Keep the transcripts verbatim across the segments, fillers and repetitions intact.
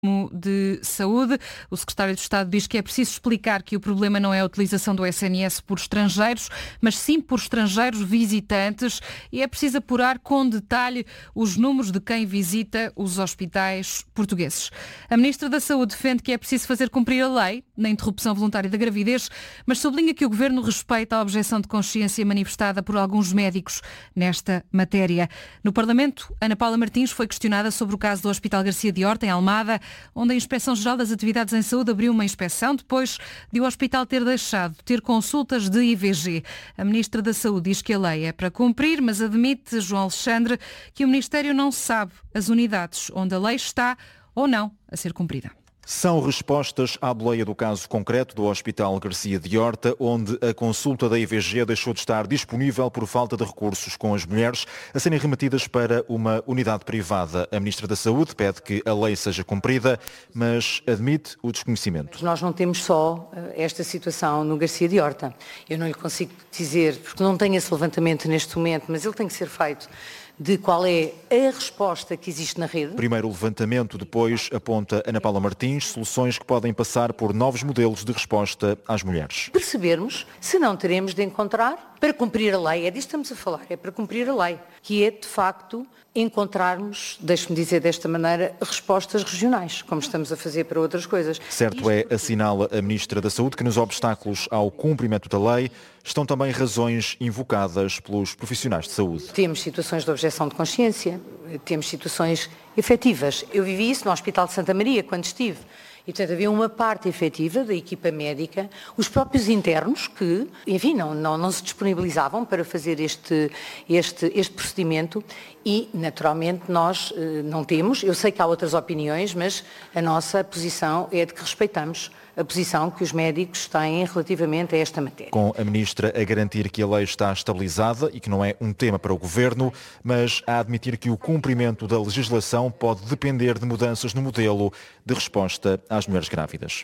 de Saúde. O secretário de Estado diz que é preciso explicar que o problema não é a utilização do S N S por estrangeiros, mas sim por estrangeiros visitantes, e é preciso apurar com detalhe os números de quem visita os hospitais portugueses. A Ministra da Saúde defende que é preciso fazer cumprir a lei na interrupção voluntária da gravidez, mas sublinha que o Governo respeita a objeção de consciência manifestada por alguns médicos nesta matéria. No Parlamento, Ana Paula Martins foi questionada sobre o caso do Hospital Garcia de Horta, em Almada, onde a Inspeção-Geral das Atividades em Saúde abriu uma inspeção depois de o hospital ter deixado de ter consultas de I V G. A Ministra da Saúde diz que a lei é para cumprir, mas admite, João Alexandre, que o Ministério não sabe as unidades onde a lei está ou não a ser cumprida. São respostas à boleia do caso concreto do Hospital Garcia de Horta, onde a consulta da I V G deixou de estar disponível por falta de recursos, com as mulheres a serem remetidas para uma unidade privada. A Ministra da Saúde pede que a lei seja cumprida, mas admite o desconhecimento. Nós não temos só esta situação no Garcia de Horta. Eu não lhe consigo dizer, porque não tenho esse levantamento neste momento, mas ele tem que ser feito, de qual é a resposta que existe na rede. Primeiro o levantamento, depois aponta Ana Paula Martins, soluções que podem passar por novos modelos de resposta às mulheres. Percebermos se não teremos de encontrar, para cumprir a lei, é disto que estamos a falar, é para cumprir a lei, que é de facto encontrarmos, deixe-me dizer desta maneira, respostas regionais, como estamos a fazer para outras coisas. Certo é, assinala a Ministra da Saúde, que nos obstáculos ao cumprimento da lei estão também razões invocadas pelos profissionais de saúde. Temos situações de objeção de consciência, temos situações efetivas. Eu vivi isso no Hospital de Santa Maria, quando estive. E, portanto, havia uma parte efetiva da equipa médica, os próprios internos que, enfim, não, não, não se disponibilizavam para fazer este, este, este procedimento e, naturalmente, nós eh, não temos. Eu sei que há outras opiniões, mas a nossa posição é de que respeitamos a posição que os médicos têm relativamente a esta matéria. Com a Ministra a garantir que a lei está estabilizada e que não é um tema para o Governo, mas a admitir que o cumprimento da legislação pode depender de mudanças no modelo de resposta às mulheres grávidas.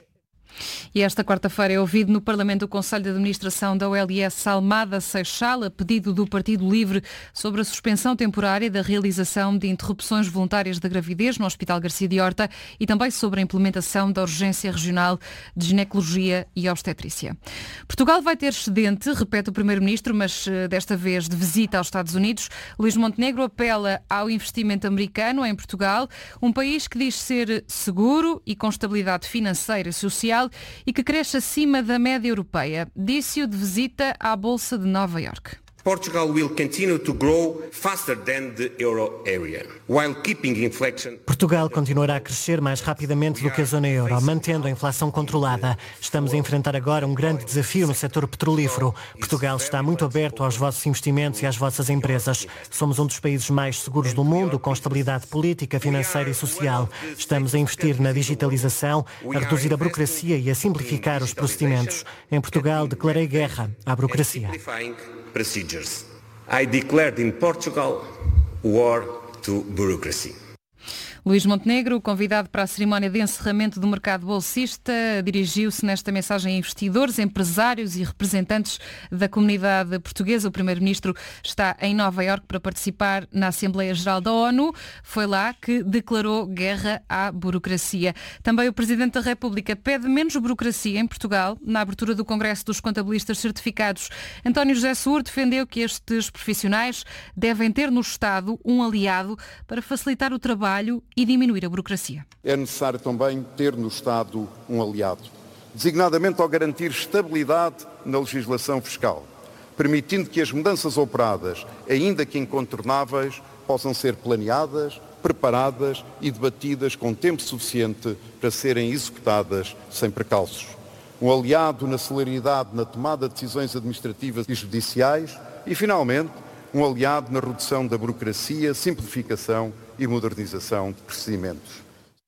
E esta quarta-feira é ouvido no Parlamento o Conselho de Administração da O L S Almada Seixal, a pedido do Partido Livre, sobre a suspensão temporária da realização de interrupções voluntárias da gravidez no Hospital Garcia de Horta e também sobre a implementação da Urgência Regional de Ginecologia e Obstetrícia. Portugal vai ter excedente, repete o Primeiro-Ministro, mas desta vez de visita aos Estados Unidos. Luís Montenegro apela ao investimento americano em Portugal, um país que diz ser seguro e com estabilidade financeira e social e que cresce acima da média europeia. Disse-o de visita à Bolsa de Nova Iorque. Portugal will continue to grow faster than the euro area, while keeping inflation. Portugal continuará a crescer mais rapidamente do que a zona euro, mantendo a inflação controlada. Estamos a enfrentar agora um grande desafio no setor petrolífero. Portugal está muito aberto aos vossos investimentos e às vossas empresas. Somos um dos países mais seguros do mundo, com estabilidade política, financeira e social. Estamos a investir na digitalização, a reduzir a burocracia e a simplificar os procedimentos. Em Portugal, declarei guerra à burocracia. Procedures. I declared in Portugal war to bureaucracy. Luís Montenegro, convidado para a cerimónia de encerramento do mercado bolsista, dirigiu-se nesta mensagem a investidores, empresários e representantes da comunidade portuguesa. O Primeiro-Ministro está em Nova Iorque para participar na Assembleia Geral da ONU. Foi lá que declarou guerra à burocracia. Também o Presidente da República pede menos burocracia em Portugal na abertura do Congresso dos Contabilistas Certificados. António José Seguro defendeu que estes profissionais devem ter no Estado um aliado para facilitar o trabalho e diminuir a burocracia. É necessário também ter no Estado um aliado, designadamente ao garantir estabilidade na legislação fiscal, permitindo que as mudanças operadas, ainda que incontornáveis, possam ser planeadas, preparadas e debatidas com tempo suficiente para serem executadas sem precalços. Um aliado na celeridade na tomada de decisões administrativas e judiciais e, finalmente, um aliado na redução da burocracia, simplificação e modernização de procedimentos.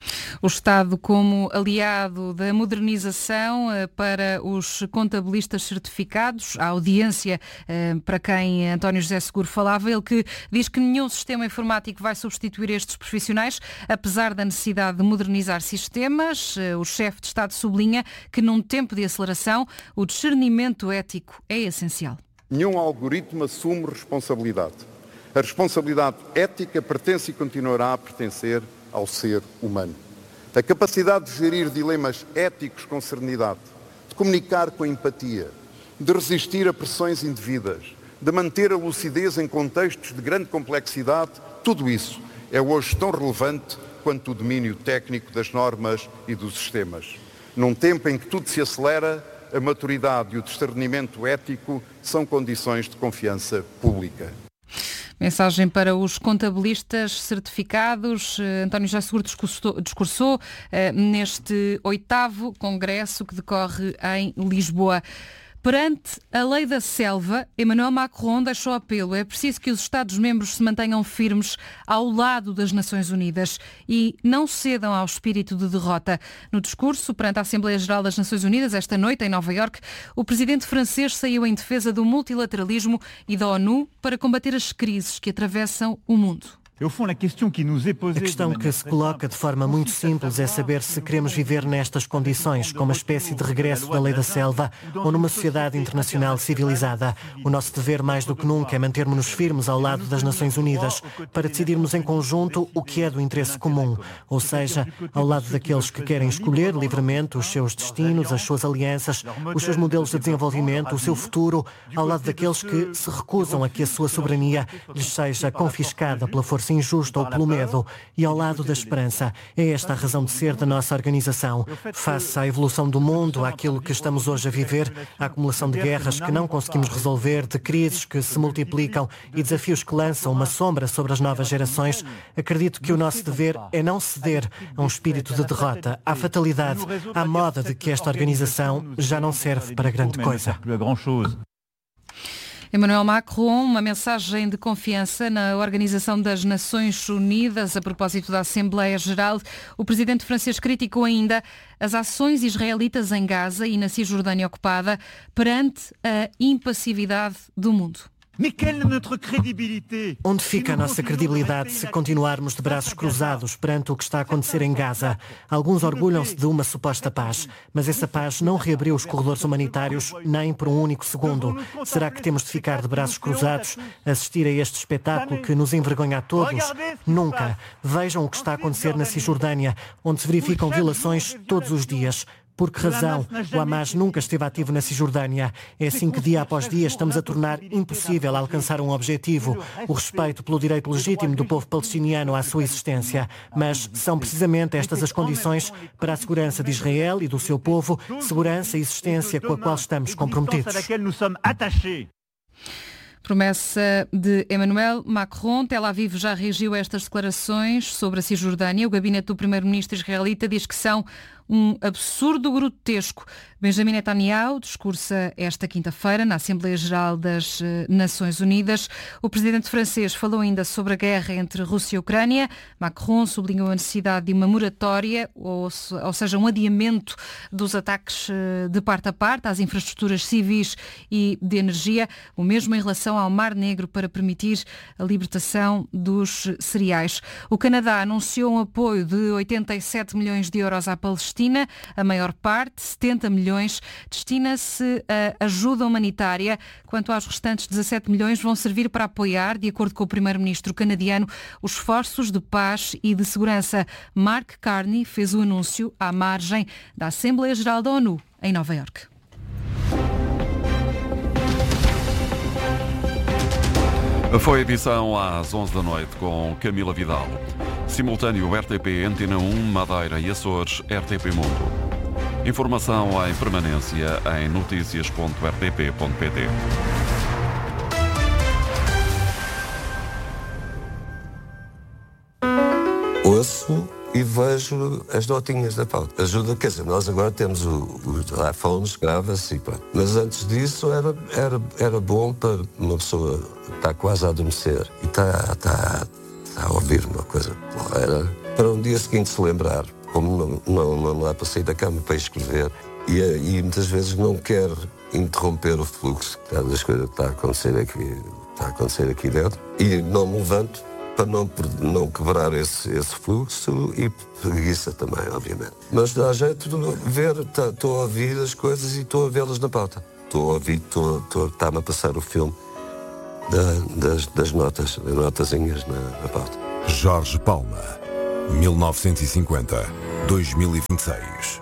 O Estado como aliado da modernização para os contabilistas certificados, a audiência para quem António José Seguro falava, ele que diz que nenhum sistema informático vai substituir estes profissionais, apesar da necessidade de modernizar sistemas. O chefe de Estado sublinha que num tempo de aceleração o discernimento ético é essencial. Nenhum algoritmo assume responsabilidade. A responsabilidade ética pertence e continuará a pertencer ao ser humano. A capacidade de gerir dilemas éticos com serenidade, de comunicar com empatia, de resistir a pressões indevidas, de manter a lucidez em contextos de grande complexidade, tudo isso é hoje tão relevante quanto o domínio técnico das normas e dos sistemas. Num tempo em que tudo se acelera, a maturidade e o discernimento ético são condições de confiança pública. Mensagem para os contabilistas certificados. António José Seguro discursou, discursou eh, neste oitavo congresso que decorre em Lisboa. Perante a lei da selva, Emmanuel Macron deixou apelo. É preciso que os Estados-membros se mantenham firmes ao lado das Nações Unidas e não cedam ao espírito de derrota. No discurso perante a Assembleia Geral das Nações Unidas, esta noite, em Nova Iorque, o presidente francês saiu em defesa do multilateralismo e da ONU para combater as crises que atravessam o mundo. A questão que se coloca de forma muito simples é saber se queremos viver nestas condições, como uma espécie de regresso da lei da selva ou numa sociedade internacional civilizada. O nosso dever, mais do que nunca, é mantermos-nos firmes ao lado das Nações Unidas para decidirmos em conjunto o que é do interesse comum, ou seja, ao lado daqueles que querem escolher livremente os seus destinos, as suas alianças, os seus modelos de desenvolvimento, o seu futuro, ao lado daqueles que se recusam a que a sua soberania lhes seja confiscada pela força injusta ou pelo medo, e ao lado da esperança. É esta a razão de ser da nossa organização. Face à evolução do mundo, àquilo que estamos hoje a viver, à acumulação de guerras que não conseguimos resolver, de crises que se multiplicam e desafios que lançam uma sombra sobre as novas gerações, acredito que o nosso dever é não ceder a um espírito de derrota, à fatalidade, à moda de que esta organização já não serve para grande coisa. Emmanuel Macron, uma mensagem de confiança na Organização das Nações Unidas a propósito da Assembleia Geral. O presidente francês criticou ainda as ações israelitas em Gaza e na Cisjordânia ocupada perante a impassividade do mundo. Onde fica a nossa credibilidade se continuarmos de braços cruzados perante o que está a acontecer em Gaza? Alguns orgulham-se de uma suposta paz, mas essa paz não reabriu os corredores humanitários nem por um único segundo. Será que temos de ficar de braços cruzados, assistir a este espetáculo que nos envergonha a todos? Nunca. Vejam o que está a acontecer na Cisjordânia, onde se verificam violações todos os dias. Por que razão? O Hamas nunca esteve ativo na Cisjordânia. É assim que dia após dia estamos a tornar impossível alcançar um objetivo, o respeito pelo direito legítimo do povo palestiniano à sua existência. Mas são precisamente estas as condições para a segurança de Israel e do seu povo, segurança e existência com a qual estamos comprometidos. Promessa de Emmanuel Macron. Tel Aviv já reagiu a estas declarações sobre a Cisjordânia. O gabinete do primeiro-ministro israelita diz que são um absurdo grotesco. Benjamin Netanyahu discursa esta quinta-feira na Assembleia Geral das Nações Unidas. O presidente francês falou ainda sobre a guerra entre Rússia e Ucrânia. Macron sublinhou a necessidade de uma moratória, ou, ou seja, um adiamento dos ataques de parte a parte às infraestruturas civis e de energia, o mesmo em relação ao Mar Negro para permitir a libertação dos cereais. O Canadá anunciou um apoio de oitenta e sete milhões de euros à Palestina. A maior parte, setenta milhões, destina-se a ajuda humanitária. Quanto aos restantes dezassete milhões, vão servir para apoiar, de acordo com o primeiro-ministro canadiano, os esforços de paz e de segurança. Mark Carney fez o anúncio à margem da Assembleia Geral da ONU, em Nova Iorque. Foi a edição às onze da noite com Camila Vidal. Simultâneo R T P, Antena um, Madeira e Açores, R T P Mundo. Informação em permanência em noticias ponto r t p ponto p t. Ouço e vejo as notinhas da pauta. Ajuda, quer dizer, nós agora temos os iPhones, grava-se e pronto. Mas antes disso era, era, era bom para uma pessoa estar quase a adormecer e está, está, está a ouvir uma coisa. Era para um dia seguinte se lembrar, como não, não, não dá para sair da cama para escrever e, e muitas vezes não quer interromper o fluxo das coisas que está a acontecer aqui, está a acontecer aqui dentro e não me levanto para não, não quebrar esse, esse fluxo e preguiça também, obviamente. Mas dá jeito de ver, estou a ouvir as coisas e estou a vê-las na pauta. Estou a ouvir, está-me a passar o filme da, das, das notas, das notazinhas na, na pauta. Jorge Palma, mil novecentos e cinquenta, dois mil e vinte e seis.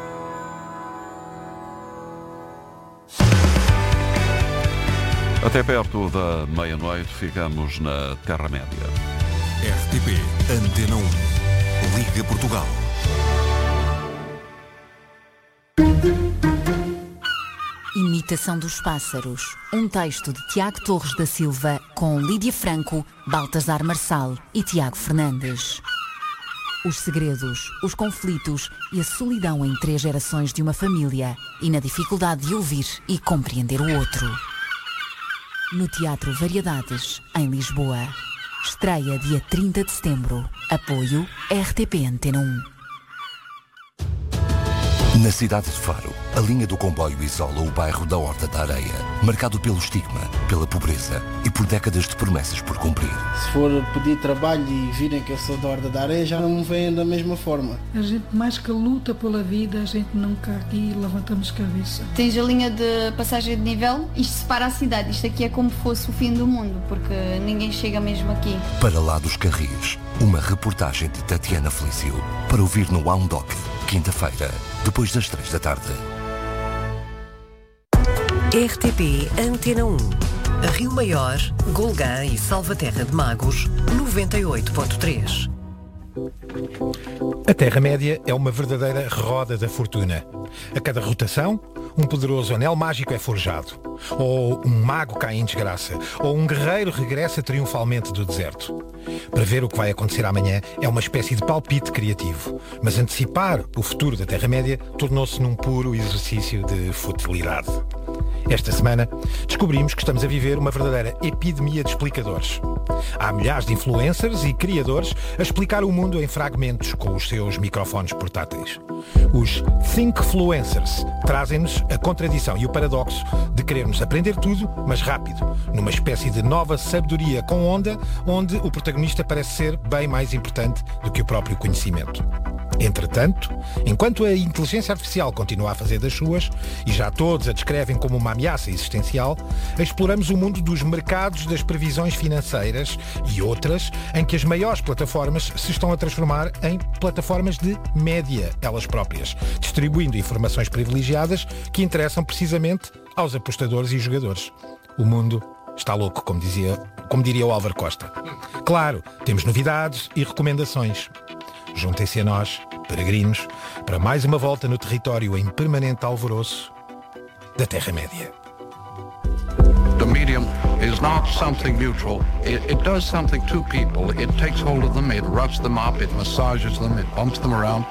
Até perto da meia-noite ficamos na Terra-média. R T P Antena um. Liga Portugal. Imitação dos Pássaros. Um texto de Tiago Torres da Silva com Lídia Franco, Baltasar Marçal e Tiago Fernandes. Os segredos, os conflitos e a solidão em três gerações de uma família e na dificuldade de ouvir e compreender o outro. No Teatro Variedades, em Lisboa. Estreia dia trinta de setembro. Apoio R T P Antena um. Na cidade de Faro, a linha do comboio isola o bairro da Horta da Areia, marcado pelo estigma, pela pobreza e por décadas de promessas por cumprir. Se for pedir trabalho e virem que eu sou da Horta da Areia, já não me veem da mesma forma. A gente mais que luta pela vida, a gente nunca aqui levantamos cabeça. Tens a linha de passagem de nível, isto separa a cidade, isto aqui é como se fosse o fim do mundo, porque ninguém chega mesmo aqui. Para lá dos Carris, uma reportagem de Tatiana Felício, para ouvir no Aundoc, quinta-feira, depois das três da tarde. R T P Antena um. Rio Maior, Golgã e Salvaterra de Magos, noventa e oito ponto três. A Terra-média é uma verdadeira roda da fortuna. A cada rotação, um poderoso anel mágico é forjado. Ou um mago cai em desgraça. Ou um guerreiro regressa triunfalmente do deserto. Prever o que vai acontecer amanhã é uma espécie de palpite criativo. Mas antecipar o futuro da Terra-média tornou-se num puro exercício de futilidade. Esta semana, descobrimos que estamos a viver uma verdadeira epidemia de explicadores. Há milhares de influencers e criadores a explicar o mundo em fragmentos com os seus microfones portáteis. Os Thinkfluencers trazem-nos a contradição e o paradoxo de querermos aprender tudo, mas rápido, numa espécie de nova sabedoria com onda, onde o protagonista parece ser bem mais importante do que o próprio conhecimento. Entretanto, enquanto a inteligência artificial continua a fazer das suas, e já todos a descrevem como uma ameaça existencial, exploramos o mundo dos mercados das previsões financeiras e outras em que as maiores plataformas se estão a transformar em plataformas de média, elas próprias, distribuindo informações privilegiadas que interessam precisamente aos apostadores e jogadores. O mundo está louco, como dizia, como diria o Álvaro Costa. Claro, temos novidades e recomendações. Juntem-se a nós, peregrinos, para mais uma volta no território em permanente alvoroço da Terra-média. The medium is not something neutral. It, it does something to people. It takes hold of them, it roughs them up, it massages them, it bumps them around.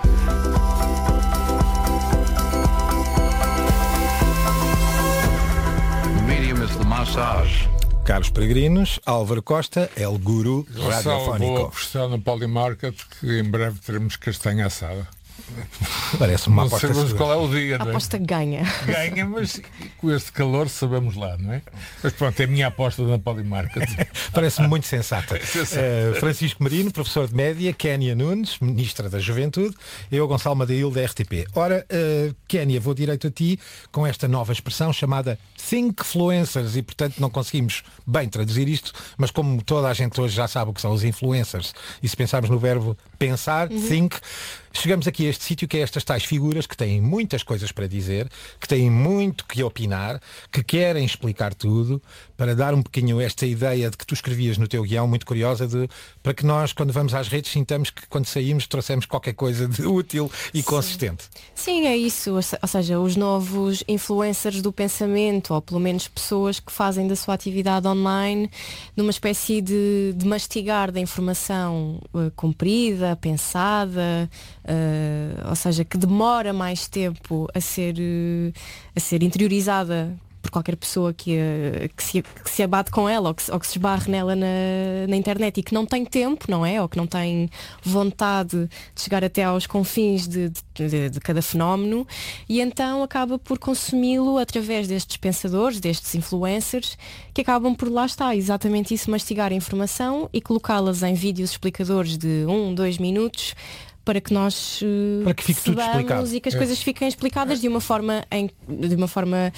The medium is the massage. Caros peregrinos, Álvaro Costa é o guru radiofónico. Vou apostar no Polymarket que em breve teremos castanha assada. Parece uma não aposta sabemos segura. qual é o dia, não é? A aposta ganha. Ganha, mas com este calor sabemos lá, não é? Mas pronto, é a minha aposta na Polymarket. Parece-me muito sensata. uh, Francisco Marino, professor de média, Kénia Nunes, ministra da Juventude, eu, Gonçalo Madail, da R T P. Ora, uh, Kénia, vou direito a ti com esta nova expressão chamada Thinkfluencers e, portanto, não conseguimos bem traduzir isto, mas como toda a gente hoje já sabe o que são os influencers, e se pensarmos no verbo pensar, uhum. think, chegamos aqui a este sítio que é estas tais figuras que têm muitas coisas para dizer, que têm muito que opinar, que querem explicar tudo, para dar um pouquinho esta ideia de que tu escrevias no teu guião, muito curiosa, de, para que nós, quando vamos às redes, sintamos que quando saímos trouxemos qualquer coisa de útil e Sim. consistente. Sim, é isso. Ou seja, os novos influencers do pensamento, ou pelo menos pessoas que fazem da sua atividade online numa espécie de, de mastigar da informação uh, comprida, pensada, uh, ou seja, que demora mais tempo a ser, uh, a ser interiorizada por qualquer pessoa que, que, se, que se abate com ela ou que, ou que se esbarre nela na, na internet e que não tem tempo, não é? Ou que não tem vontade de chegar até aos confins de, de, de cada fenómeno, e então acaba por consumi-lo através destes pensadores, destes influencers, que acabam por, lá está, exatamente isso, mastigar a informação e colocá-las em vídeos explicadores de um, dois minutos, para que nós uh, para que fique tudo explicado e que as é. coisas fiquem explicadas de uma forma em, de uma forma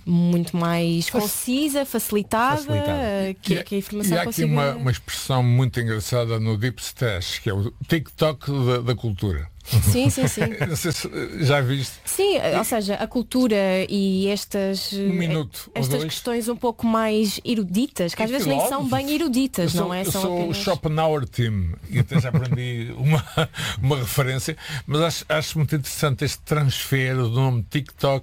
muito mais concisa, facilitada, Facilitada. que, E- que a informação E há aqui consiga... uma, uma expressão muito engraçada no Deep Stash, que é o TikTok da, da cultura. Sim, sim, sim. Não sei se já viste. Sim, ou seja, a cultura e estas, Um minuto ou estas dois. questões um pouco mais eruditas, que às E vezes nem são filósofos. bem eruditas, Eu sou, não é? eu São sou apenas... o Schopenhauer Team e até já aprendi uma, uma referência, mas acho, acho muito interessante este transfer do nome TikTok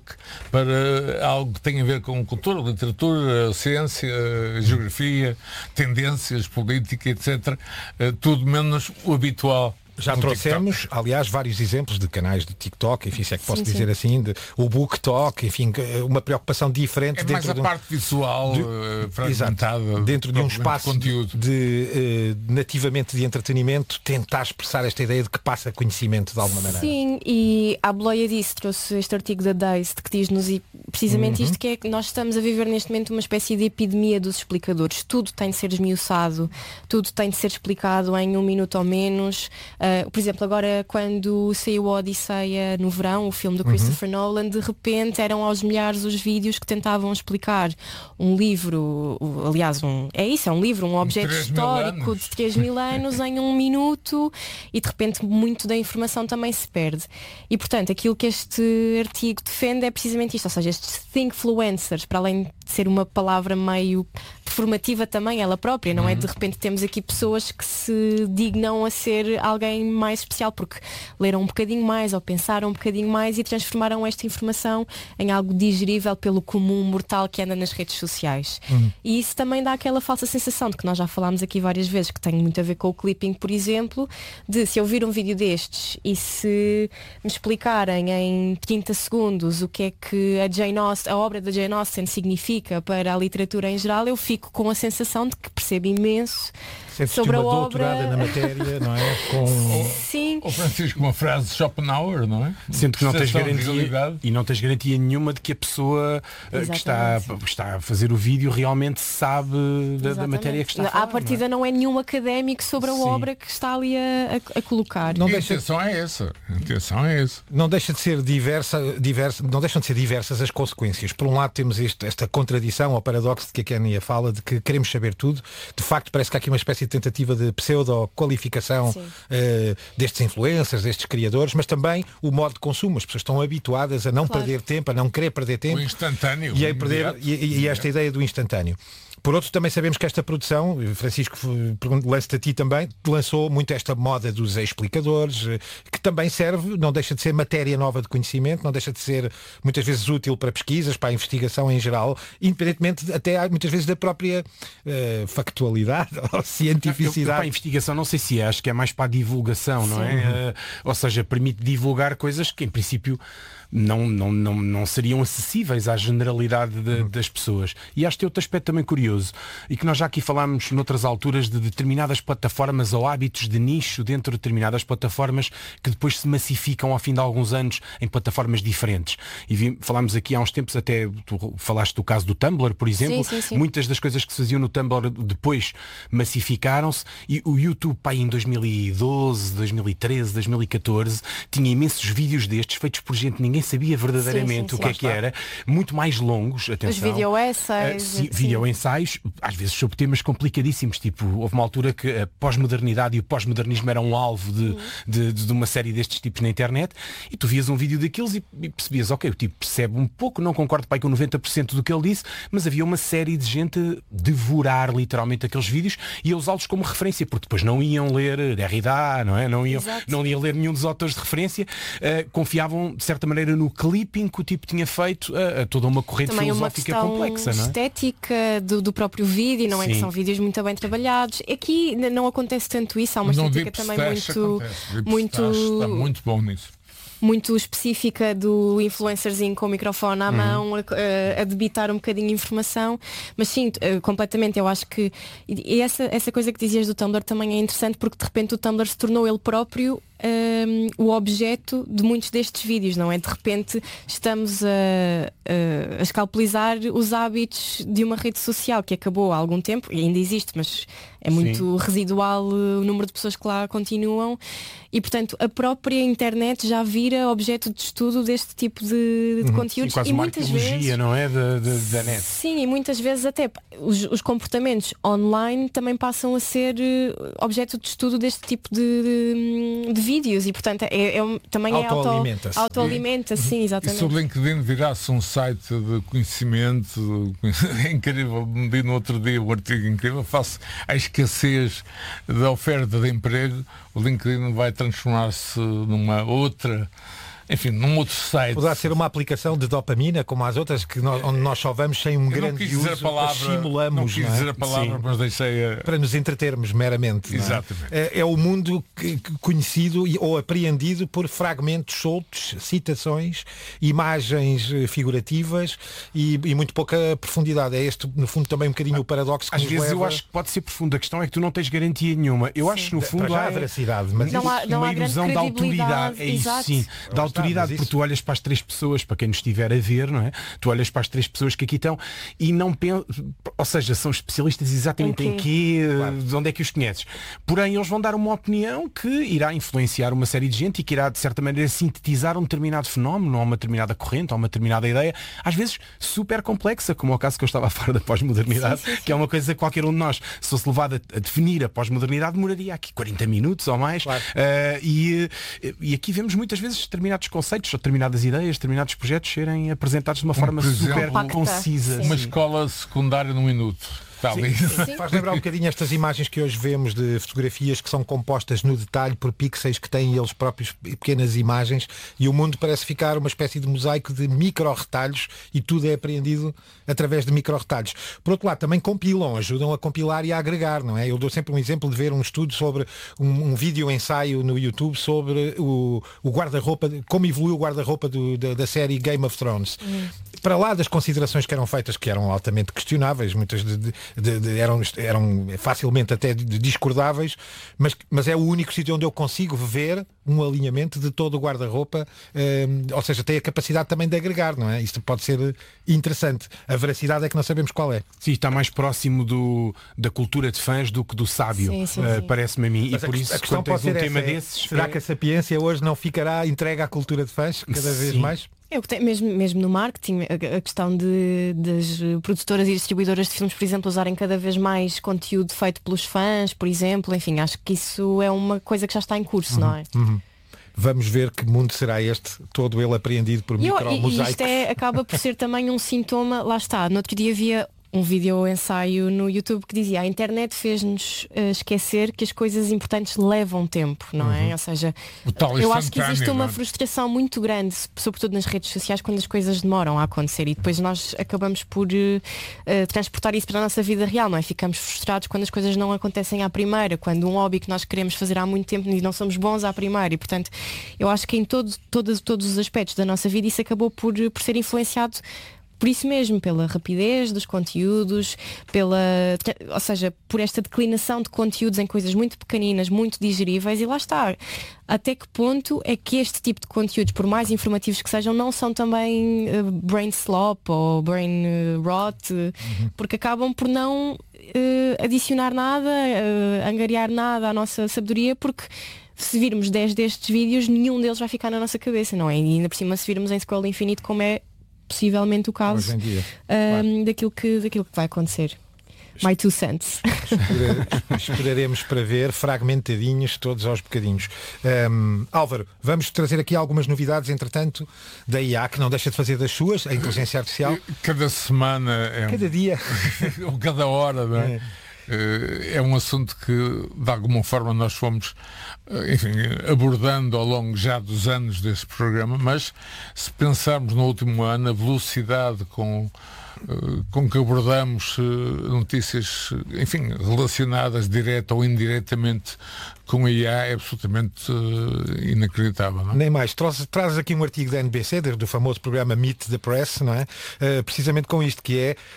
para algo que tem a ver com cultura, literatura, ciência, geografia, tendências, política, etcétera. Eh, Tudo menos o habitual. Já no trouxemos, TikTok. aliás, vários exemplos de canais de TikTok, enfim, se é que posso Sim, dizer sim. assim, de, o BookTok, enfim, que- uma preocupação diferente É dentro mais a de um, parte visual de- eh, fragmentada. Exato. Dentro de um propriamente espaço conteúdo. de, de, eh, nativamente de entretenimento, tentar expressar esta ideia de que passa conhecimento de alguma maneira. Sim, e à boleia disso trouxe este artigo da Dazed que diz-nos e precisamente Uhum. isto, que é que nós estamos a viver neste momento uma espécie de epidemia dos explicadores. Tudo tem de ser esmiuçado, tudo tem de ser explicado em um minuto ou menos. Uh, por exemplo, agora quando saiu a Odisseia no verão, o filme do Uhum. Christopher Nolan, de repente eram aos milhares os vídeos que tentavam explicar um livro, o- aliás, um, é isso, é um livro, um objeto três mil histórico anos. de três mil anos em um minuto, e de repente muito da informação também se perde. E portanto aquilo que este artigo defende é precisamente isto, ou seja, estes thinkfluencers, para além de ser uma palavra meio performativa também ela própria, não é? De repente temos aqui pessoas que se dignam a ser alguém mais especial porque leram um bocadinho mais ou pensaram um bocadinho mais e transformaram esta informação em algo digerível pelo comum mortal que anda nas redes sociais. Uhum. E isso também dá aquela falsa sensação de que nós já falámos aqui várias vezes, que tem muito a ver com o clipping, por exemplo, de se eu vir um vídeo destes e se me explicarem em trinta segundos o que é que a, Jane Austen, a obra da Jane Austen significa para a literatura em geral, eu fico com a sensação de que percebo imenso Sentes-te sobre a uma obra. doutorada na matéria, não é? Com... Sim. Ou Francisco, uma frase de Schopenhauer, não é? Sendo que não tens Percepção de garantia realidade. e não tens garantia nenhuma de que a pessoa eh, que está, que está a fazer o vídeo realmente sabe da, da matéria que está a falar. À partida não é? não é nenhum académico sobre a Sim. obra que está ali a, a- a colocar. Não E a deixa- intenção é essa. A intenção é essa. Não deixa de ser diversa, diversa, não deixam de ser diversas as consequências. Por um lado temos este- esta contradição ou paradoxo de que a Kenia fala, de que queremos saber tudo. De facto parece que há aqui uma espécie de tentativa de pseudo-qualificação Sim. eh, destes influencers, destes criadores, mas também o modo de consumo. As pessoas estão habituadas a não Claro. perder tempo, a não querer perder tempo. O instantâneo. E, o aí perder, imediato. e, e- e esta ideia do instantâneo. Por outro, também sabemos que esta produção, Francisco, pergunto- lanço-te a ti também, lançou muito esta moda dos explicadores, eh, que também serve, não deixa de ser matéria nova de conhecimento, não deixa de ser muitas vezes útil para pesquisas, para a investigação em geral, independentemente até muitas vezes da própria eh, factualidade ou Eu, cientificidade. para a investigação não sei se é, acho que é mais para a divulgação, não é? Eh, ou seja, permite divulgar coisas que em princípio não, não, não, não seriam acessíveis à generalidade de- das pessoas. E acho que tem outro aspecto também curioso, e que nós já aqui falámos noutras alturas de determinadas plataformas ou hábitos de nicho dentro de determinadas plataformas que depois se massificam ao fim de alguns anos em plataformas diferentes. E vi, falámos aqui há uns tempos, até tu falaste do caso do Tumblr, por exemplo. Sim, sim, sim. Muitas das coisas que se faziam no Tumblr depois massificaram-se, e o YouTube, pá, em dois mil e doze, dois mil e treze, dois mil e catorze tinha imensos vídeos destes feitos por gente que ninguém sabia verdadeiramente Sim, sim, o que é sim. que era, muito mais longos, atenção. Os video essays, Uh, sim, sim. video ensaios, às vezes sobre temas complicadíssimos, tipo, houve uma altura que a pós-modernidade e o pós-modernismo eram um alvo de, de, de uma série destes tipos na internet, e tu vias um vídeo daqueles e, e percebias, ok, o tipo percebe um pouco, não concordo pai, com noventa por cento do que ele disse, mas havia uma série de gente a devorar literalmente aqueles vídeos e a usá-los como referência, porque depois não iam ler Derrida, não é? Não iam, não iam ler nenhum dos autores de referência, uh, confiavam de certa maneira no clipping que o tipo tinha feito a, a toda uma corrente Também uma filosófica questão complexa, não é? estética do, do próprio vídeo, não é? Que Sim. são vídeos muito bem trabalhados. Aqui n- não acontece tanto isso, há uma No estética Deep também Stash muito, acontece. Deep muito, Stash está muito bom nisso. muito específica do influencerzinho com o microfone à Uhum. mão, a, a- a debitar um bocadinho de informação, mas sim, eh, completamente, eu acho que e essa, essa coisa que dizias do Tumblr também é interessante porque de repente o Tumblr se tornou ele próprio um, o objeto de muitos destes vídeos, não é? De repente estamos a, a, a escalpelizar os hábitos de uma rede social que acabou há algum tempo, e ainda existe, mas é muito Sim. residual o número de pessoas que lá continuam, e portanto a própria internet já vira objeto de estudo deste tipo de, de uhum. conteúdos. Sim, quase e uma muitas arqueologia, vezes, não é? Da, da, da net. Sim, e muitas vezes até os, os comportamentos online também passam a ser uh, objeto de estudo deste tipo de, de, de vídeos, e portanto é, é um, também autoalimenta-se. é auto, autoalimenta, sim, exatamente. E se o LinkedIn virasse um site de conhecimento, é incrível, me di no outro dia o artigo incrível, face à escassez da oferta de emprego, o LinkedIn vai transformar-se numa outra, enfim, num outro site. Poderá ser uma aplicação de dopamina, como as outras, que nós, onde nós só vamos sem um Eu grande não quis dizer uso, a palavra, estimulamos, não quis não é? dizer a palavra, Sim. mas deixei a... Para nos entretermos meramente. Não é? Exatamente. É, é o mundo que, que conhecido e- ou apreendido por fragmentos soltos, citações, imagens eh, figurativas e, e muito pouca profundidade. É este, no fundo, também um bocadinho o paradoxo que Às nos vezes leva... eu acho que pode ser profundo. A questão é que tu não tens garantia nenhuma. Eu acho que no fundo Para já há a veracidade, mas Não isso- há- não uma há grande ilusão da autoridade. credibilidade, É isso, exato. sim. Lá Da está, autoridade, mas porque isso- tu olhas para as três pessoas, para quem nos estiver a ver, não é? Tu olhas para as três pessoas que aqui estão e não pensas, ou seja, são especialistas exatamente Em em quê? quê, de onde é que os conheces. Porém, eles vão dar uma opinião que irá influenciar uma série de gente e que irá, de certa maneira, sintetizar um determinado fenómeno, ou uma determinada corrente, ou uma determinada ideia, às vezes super complexa, como é o caso que eu estava a falar da pós-modernidade, Sim, sim, sim. que é uma coisa que qualquer um de nós, se fosse levado a, a definir a pós-modernidade, demoraria aqui quarenta minutos ou mais. Claro. Uh, e, e aqui vemos muitas vezes determinados conceitos, ou determinadas ideias, determinados projetos serem apresentados de uma forma por exemplo, super Compacta. concisa. Uma Sim. escola secundária num minuto. Está ali. Faz lembrar um bocadinho estas imagens que hoje vemos de fotografias que são compostas no detalhe por pixels que têm eles próprios pequenas imagens, e o mundo parece ficar uma espécie de mosaico de micro-retalhos e tudo é apreendido através de micro-retalhos. Por outro lado, também compilam, ajudam a compilar e a agregar, não é? Eu dou sempre um exemplo de ver um estudo sobre um, um vídeo ensaio no YouTube sobre o, o guarda-roupa, como evoluiu o guarda-roupa do- da, da série Game of Thrones. Hum. Para lá das considerações que eram feitas, que eram altamente questionáveis, muitas de, de- de- de- eram, eram facilmente até de- de discordáveis, mas, mas é o único sítio onde eu consigo ver um alinhamento de todo o guarda-roupa, eh, ou seja, tem a capacidade também de agregar, não é? Isto pode ser interessante. A veracidade é que não sabemos qual é. Sim, está mais próximo do, da cultura de fãs do que do sábio, Sim, sim, uh, sim. parece-me a mim. Mas e a, por que- isso, a questão quando tens pode um ser tema essa, é, desses... será que a sapiência hoje não ficará entregue à cultura de fãs cada vez Sim. mais? É o que tem, mesmo, mesmo no marketing, a, a questão de, das produtoras e distribuidoras de filmes, por exemplo, usarem cada vez mais conteúdo feito pelos fãs, por exemplo, enfim, acho que isso é uma coisa que já está em curso, não é? Uhum. Vamos ver que mundo será este, todo ele apreendido por E, eu- e- e micro-mosaicos. isto é, acaba por ser também um sintoma, lá está, no outro dia havia um vídeo ensaio no YouTube que dizia: a internet fez-nos eh, esquecer que as coisas importantes levam tempo, não é? Uhum. Ou seja, O tal eu acho que instantâneo, existe uma não é? frustração muito grande, sobretudo nas redes sociais, quando as coisas demoram a acontecer, e depois nós acabamos por eh, eh, transportar isso para a nossa vida real, não é? Ficamos frustrados quando as coisas não acontecem à primeira, quando um hobby que nós queremos fazer há muito tempo e não somos bons à primeira, e portanto eu acho que em todo, todo, todos os aspectos da nossa vida isso acabou por, por ser influenciado por isso mesmo, pela rapidez dos conteúdos, pela, ou seja, por esta declinação de conteúdos em coisas muito pequeninas, muito digeríveis, e lá está. Até que ponto é que este tipo de conteúdos, por mais informativos que sejam, não são também uh, brain slop ou brain uh, rot, uh, Uhum. porque acabam por não uh, adicionar nada, uh, angariar nada à nossa sabedoria, porque se virmos dez destes vídeos, nenhum deles vai ficar na nossa cabeça, não é? E ainda por cima, se virmos em scroll infinito, como é possivelmente o caso Hoje em dia, um, claro. daquilo, que, daquilo que vai acontecer. My two cents. Espera- Esperaremos para ver fragmentadinhos todos aos bocadinhos. Um, Álvaro, vamos trazer aqui algumas novidades, entretanto, da I A, que não deixa de fazer das suas, a inteligência artificial. Cada semana é um- Cada dia. ou cada hora, não é? Eh, É um assunto que de alguma forma nós fomos, eh, enfim, abordando ao longo já dos anos deste programa, mas se pensarmos no último ano, a velocidade com eh, com que abordamos eh, notícias, enfim, relacionadas direta ou indiretamente com a I A é absolutamente uh, inacreditável. Não? Nem mais. Traz, traz aqui um artigo da N B C, do famoso programa Meet the Press, não é? Uh, precisamente com isto que é,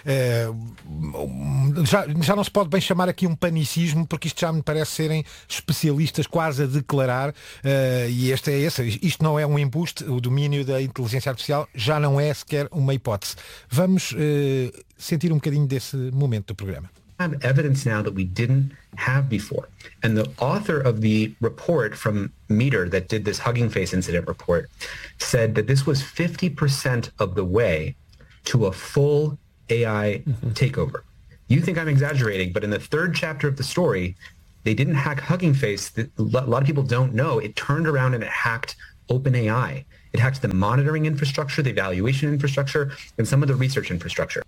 uh, já, já não se pode bem chamar aqui um panicismo, porque isto já me parece serem especialistas quase a declarar, uh, e este é esse, isto não é um embuste, o domínio da inteligência artificial já não é sequer uma hipótese. Vamos uh, sentir um bocadinho desse momento do programa. Have evidence now that we didn't have before. And the author of the report from Meter that did this Hugging Face incident report said that this was fifty percent of the way to a full A I mm-hmm. takeover. You think I'm exaggerating, but in the third chapter of the story, they didn't hack Hugging Face. A lot of people don't know. It turned around and it hacked OpenAI. It hacked the monitoring infrastructure, the evaluation infrastructure, and some of the research infrastructure.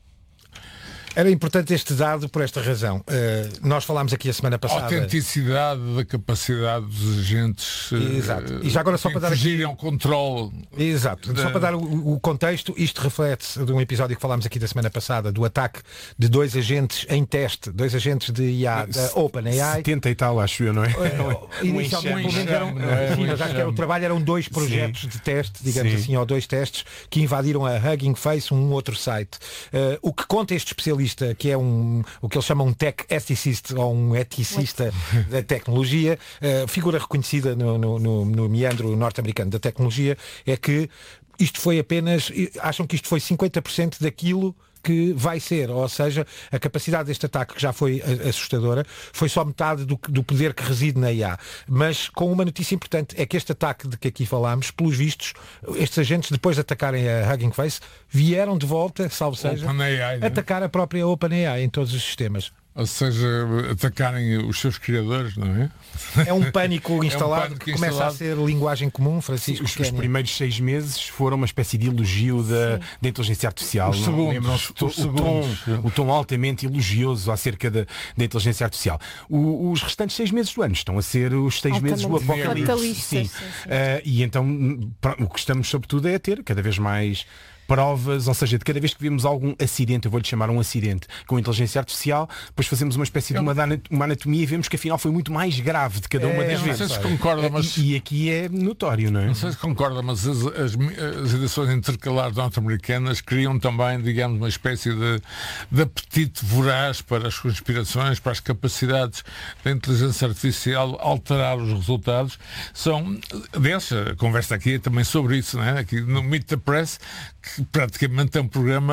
Era importante este dado por esta razão. Uh, nós falámos aqui a semana passada. A autenticidade da capacidade dos agentes. Exato. Uh, e já agora só para dar aqui ao controle. Exato. Da... Só para dar o, o contexto, isto reflete de um episódio que falámos aqui da semana passada, do ataque de dois agentes em teste, dois agentes de I A da OpenAI. setenta e tal, acho eu, não é? Uh, inicialmente, pelo menos, eram, é? sim, mas acho que era, o trabalho eram dois projetos sim. de teste, digamos sim. assim, ou dois testes, que invadiram a Hugging Face, um outro site. Uh, o que conta este especialista, que é um, o que eles chamam um tech ethicist ou um eticista da tecnologia, uh, figura reconhecida no, no, no, no meandro norte-americano da tecnologia, é que isto foi apenas, acham que isto foi cinquenta por cento daquilo que vai ser, ou seja, a capacidade deste ataque, que já foi assustadora, foi só metade do, do poder que reside na I A. Mas com uma notícia importante, é que este ataque de que aqui falámos, pelos vistos, estes agentes, depois de atacarem a Hugging Face, vieram de volta, salvo seja, OpenAI, atacar a própria OpenAI em todos os sistemas. Ou seja, atacarem os seus criadores, não é? É um pânico instalado, é um pânico que começa instalado. a ser linguagem comum, Francisco. Os, os primeiros seis meses foram uma espécie de elogio da, da inteligência artificial. Os segundos, o, os o, tom, o tom altamente elogioso acerca da, da inteligência artificial. O, os restantes seis meses do ano estão a ser os seis meses do apocalipse. Sim. Sim, sim. Uh, e então o que estamos sobretudo é a ter cada vez mais provas, ou seja, de cada vez que vemos algum acidente, eu vou-lhe chamar um acidente com inteligência artificial, depois fazemos uma espécie de uma, uma anatomia e vemos que afinal foi muito mais grave de cada uma é, das vezes. Não sei se concorda, mas... e, e aqui é notório, não é? Não sei se concorda, mas as, as, as edições intercalares norte-americanas criam também, digamos, uma espécie de, de apetite voraz para as conspirações, para as capacidades da inteligência artificial alterar os resultados. São, dessa conversa aqui é também sobre isso, não é? Aqui no Meet the Press, que praticamente é um programa,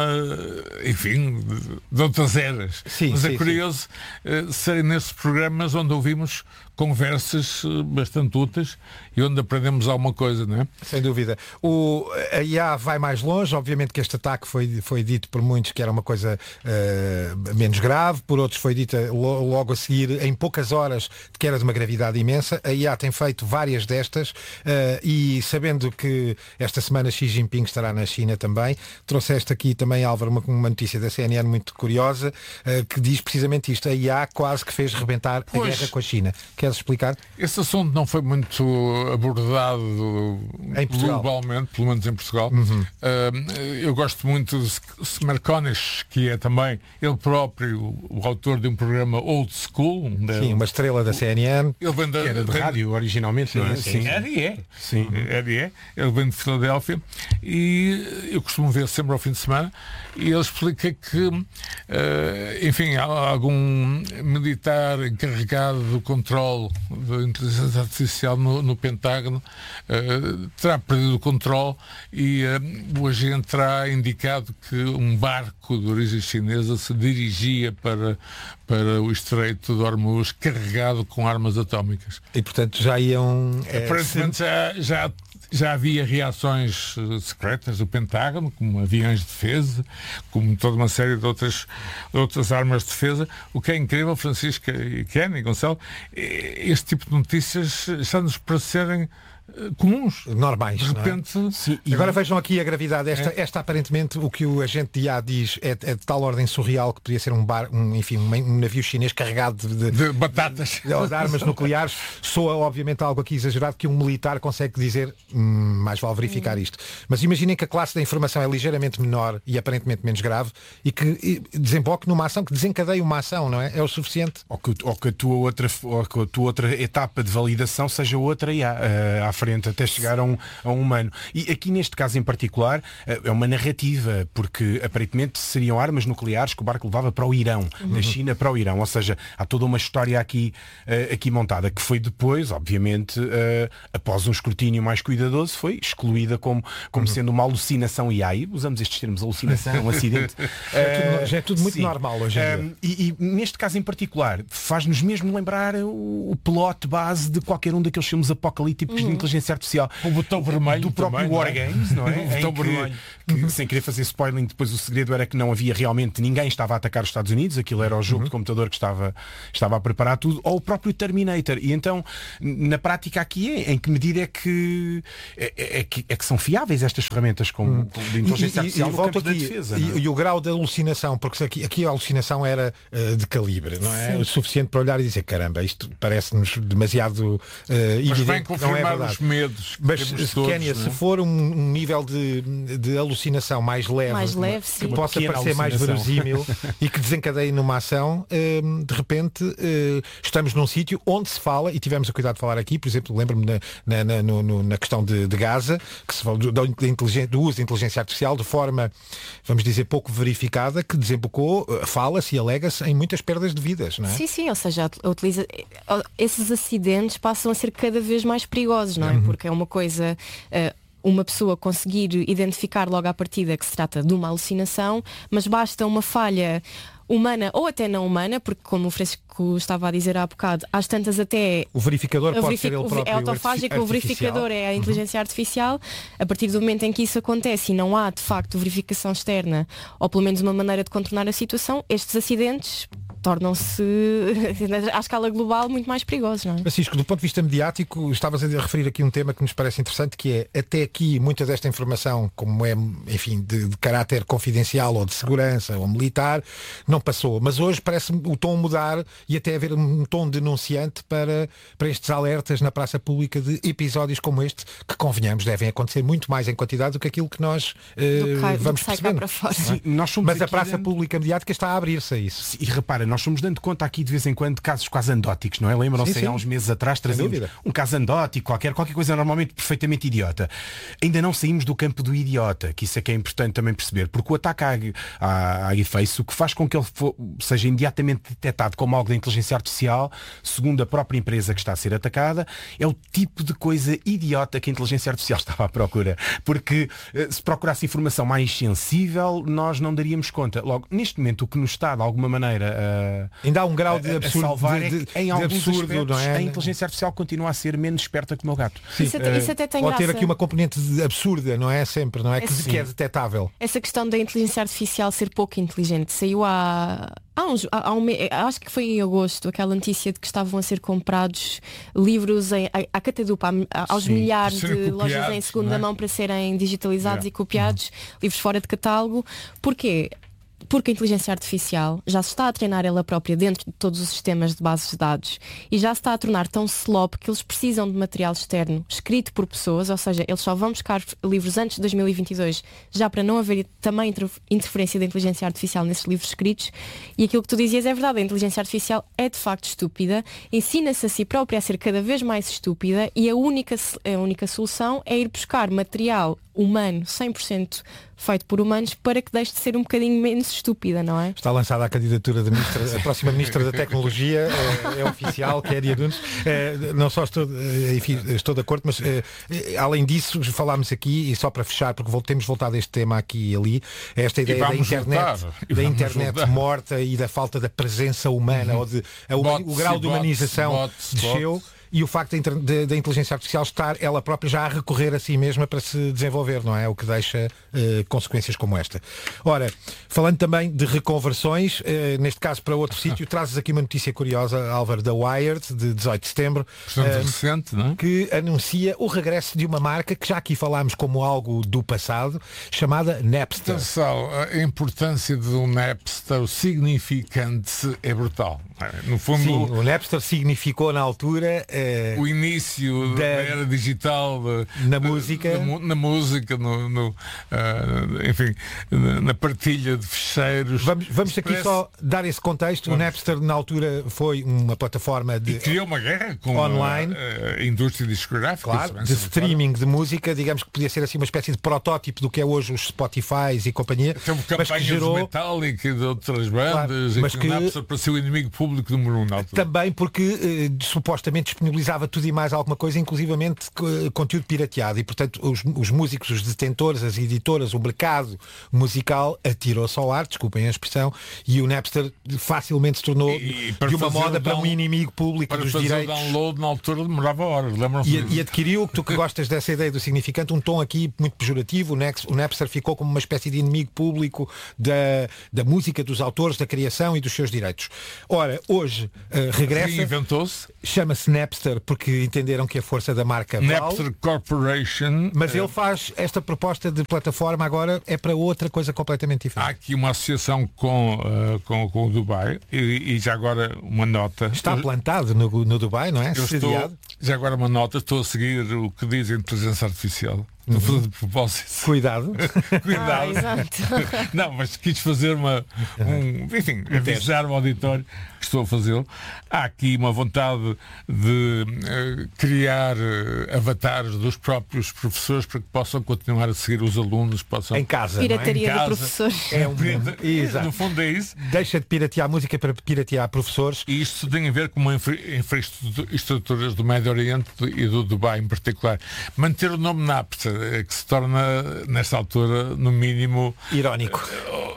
enfim, de, de outras eras. Sim, mas sim, é curioso uh, serem nesses programas onde ouvimos conversas uh, bastante úteis e onde aprendemos alguma coisa, não é? Sem dúvida. O, a I A vai mais longe, obviamente que este ataque foi, foi dito por muitos que era uma coisa uh, menos grave, por outros foi dita lo, logo a seguir, em poucas horas, que era de uma gravidade imensa. A I A tem feito várias destas uh, e sabendo que esta semana Xi Jinping estará na China também, trouxeste aqui também, Álvaro, uma, uma notícia da C N N muito curiosa, uh, que diz precisamente isto: a I A quase que fez rebentar pois, a guerra com a China. Queres explicar? Esse assunto não foi muito abordado em globalmente, pelo menos em Portugal. Uhum. Uh, eu gosto muito de Smerconish, que é também ele próprio o autor de um programa Old School. Sim, uma estrela da C N N. Ele vem de, era de vem, rádio originalmente, sim, não é? Sim, sim. Era e é. Sim. Era e é. Ele vem de Filadélfia e eu costumo ver sempre ao fim de semana e ele explica que, uh, enfim, há algum militar encarregado do controle da inteligência artificial no, no Pentágono uh, terá perdido o controle e uh, o agente terá indicado que um barco de origem chinesa se dirigia para, para o Estreito de Hormuz carregado com armas atómicas. E portanto já iam... É, Aparentemente já, já Já havia reações secretas do Pentágono, como aviões de defesa, como toda uma série de outras, de outras armas de defesa. O que é incrível, Francisco e Kenny e Gonçalo, este tipo de notícias está-nos parecerem comuns. Normais. De repente... Não é? Sim, e agora vejam aqui a gravidade. Esta, é. esta aparentemente, o que o agente de A diz é, é de tal ordem surreal que poderia ser um, bar, um, enfim, um, um navio chinês carregado de, de, de batatas, de, de armas nucleares. Soa obviamente algo aqui exagerado que um militar consegue dizer, hum, mais vale verificar isto. Mas imaginem que a classe da informação é ligeiramente menor e aparentemente menos grave e que e, desemboque numa ação que desencadeie uma ação, não é? É o suficiente. Ou que, ou que, a, tua outra, ou que a tua outra etapa de validação seja outra e à, à frente até chegar a um, a um humano. E aqui neste caso em particular é uma narrativa, porque aparentemente seriam armas nucleares que o barco levava para o Irão, uhum. da China para o Irão. Ou seja, há toda uma história aqui, uh, aqui montada, que foi depois, obviamente, uh, após um escrutínio mais cuidadoso, foi excluída como, como uhum. sendo uma alucinação. E aí usamos estes termos, alucinação, um acidente. Já é tudo, já é tudo muito Sim. normal hoje em dia. Um, e, e neste caso em particular, faz-nos mesmo lembrar o, o plot base de qualquer um daqueles filmes apocalípticos uhum. de inteligência artificial. O botão vermelho do próprio também, War Games, não é? O botão que, vermelho. Que, uhum. sem querer fazer spoiling, depois o segredo era que não havia realmente ninguém estava a atacar os Estados Unidos, aquilo era o jogo uhum. de computador que estava, estava a preparar tudo, ou o próprio Terminator. E então, na prática aqui é, em que medida é que é, é, é que, é que são fiáveis estas ferramentas com, uhum. com de inteligência e, artificial e, no e campo aqui, da defesa. E, e o grau de alucinação, porque aqui, aqui a alucinação era uh, de calibre, não é? Sim. O suficiente para olhar e dizer, caramba, isto parece-nos demasiado uh, Mas evidente que não é verdade. Os medos Mas, Kénia, se for um, um nível de, de alucinação mais leve, mais leve que sim. possa parecer mais verosímil e que desencadeie numa ação, uh, de repente uh, estamos num sítio onde se fala, e tivemos a cuidado de falar aqui, por exemplo, lembro-me na, na, na, no, na questão de, de Gaza, que se fala do, do, do uso da inteligência artificial de forma, vamos dizer, pouco verificada, que desembocou, fala-se e alega-se em muitas perdas de vidas, não é? Sim, sim, ou seja, utiliza... esses acidentes passam a ser cada vez mais perigosos, não é? Uhum. Porque é uma coisa... Uh, uma pessoa conseguir identificar logo à partida que se trata de uma alucinação, mas basta uma falha humana ou até não humana, porque como o Fresco estava a dizer há bocado, às tantas até o verificador pode verific... ser ele próprio, é autofágico, o verificador é a inteligência uhum. artificial. A partir do momento em que isso acontece e não há de facto verificação externa, ou pelo menos uma maneira de contornar a situação, estes acidentes tornam-se à escala global muito mais perigosos, não é? Francisco, do ponto de vista mediático, estavas a referir aqui um tema que nos parece interessante, que é, até aqui, muita desta informação, como é, enfim, de, de caráter confidencial ou de segurança ou militar, não passou. Mas hoje parece-me o tom mudar e até haver um tom denunciante para, para estes alertas na praça pública de episódios como este, que, convenhamos, devem acontecer muito mais em quantidade do que aquilo que nós uh, cai, vamos percebendo. Para fora. Sim, nós somos Mas a praça dentro... pública mediática está a abrir-se a isso. E repara, nós somos dando conta aqui de vez em quando de casos quase andóticos, não é? Lembram-se há uns meses atrás trazemos um caso andótico, qualquer, qualquer coisa normalmente perfeitamente idiota. Ainda não saímos do campo do idiota, que isso é que é importante também perceber, porque o ataque à, à, à Face, o que faz com que ele for, seja imediatamente detectado como algo da inteligência artificial, segundo a própria empresa que está a ser atacada, é o tipo de coisa idiota que a inteligência artificial estava à procura. Porque se procurasse informação mais sensível, nós não daríamos conta. Logo, neste momento, o que nos está, de alguma maneira, a, ainda há um grau de absurdo, a salvar de, de, é que, em de alguns absurdo, aspectos, não é? A inteligência artificial continua a ser menos esperta que o meu gato. Sim. Isso até, isso até tem Pode ter graça. aqui uma componente absurda, não é? Sempre, não é? Que, que é detetável. Essa questão da inteligência artificial ser pouco inteligente saiu há... Há uns, há um, acho que foi em agosto aquela notícia de que estavam a ser comprados livros em, a, a catadupa, aos Sim, milhares de lojas em segunda é? mão para serem digitalizados yeah. e copiados, uhum. livros fora de catálogo. Porquê? Porque a inteligência artificial já se está a treinar ela própria dentro de todos os sistemas de bases de dados e já se está a tornar tão slop que eles precisam de material externo escrito por pessoas, ou seja, eles só vão buscar livros antes de dois mil e vinte e dois, já para não haver também interferência da inteligência artificial nesses livros escritos. E aquilo que tu dizias é verdade, a inteligência artificial é de facto estúpida, ensina-se a si própria a ser cada vez mais estúpida e a única, a única solução é ir buscar material humano, cem por cento feito por humanos, para que deixe de ser um bocadinho menos estúpida, não é? Está lançada a candidatura da ministra, a próxima Ministra da Tecnologia, é, é oficial, que é Kéria Nunes. É, não só estou, enfim, estou de acordo, mas é, além disso, falámos aqui, e só para fechar, porque temos voltado a este tema aqui e ali, esta ideia da internet, da internet morta e da falta da presença humana, uhum. ou de, a, o, o grau de humanização bots, desceu. Bots. e o facto da inteligência artificial estar ela própria já a recorrer a si mesma para se desenvolver, não é? O que deixa uh, consequências como esta. Ora, falando também de reconversões, uh, neste caso para outro sítio, trazes aqui uma notícia curiosa, Álvaro, da Wired, de dezoito de setembro, uh, recente, não é? Que anuncia o regresso de uma marca que já aqui falámos como algo do passado, chamada Napster. Atenção, a importância do Napster, o significante é brutal. No fundo, sim, o Napster significou na altura uh, o início da, da era digital de, na música, na, na música, no, no, uh, enfim, na, na partilha de ficheiros. Vamos, vamos aqui parece... só dar esse contexto. Vamos. O Napster na altura foi uma plataforma de e criou uma guerra com online, a, a indústria discográfica, claro, de streaming de música, digamos que podia ser assim uma espécie de protótipo do que é hoje os Spotify e companhia. Teve campanhas mas que gerou... de Metallica e de outras bandas, claro, mas que o Napster para ser o inimigo público número um na altura. Também porque eh, supostamente disponibilizava tudo e mais alguma coisa, inclusivamente eh, conteúdo pirateado, e portanto os, os músicos, os detentores, as editoras, o mercado musical atirou-se ao ar, desculpem a expressão, e o Napster facilmente se tornou e, e de uma moda para um inimigo público para dos fazer direitos. O download na altura demorava horas, lembram-se? E, e adquiriu, tu que gostas dessa ideia do significante, um tom aqui muito pejorativo. O Napster ficou como uma espécie de inimigo público da, da música, dos autores, da criação e dos seus direitos. Ora, hoje uh, regressa, reinventou-se, chama-se Napster porque entenderam que a força da marca Napster vale, Corporation, mas ele faz esta proposta de plataforma agora é para outra coisa completamente diferente. Há aqui uma associação com, uh, com, com o Dubai e, e já agora uma nota. Está plantado no, no Dubai, não é? Eu estou, já agora uma nota, estou a seguir o que diz a inteligência artificial. Estou a fazer de propósito. Cuidado. Cuidado. Ah, não, mas quis fazer uma. Um, enfim, avisar o auditório que estou a fazê-lo. Há aqui uma vontade de uh, criar uh, avatares dos próprios professores para que possam continuar a seguir os alunos. Possam... Em casa. Pirataria não é? de professores. É um... Exato. No fundo é isso. Deixa de piratear música para piratear professores. E isto tem a ver com uma infra- infraestruturas do Médio Oriente e do Dubai em particular. Manter o nome Napster, que se torna, nesta altura, no mínimo... irónico.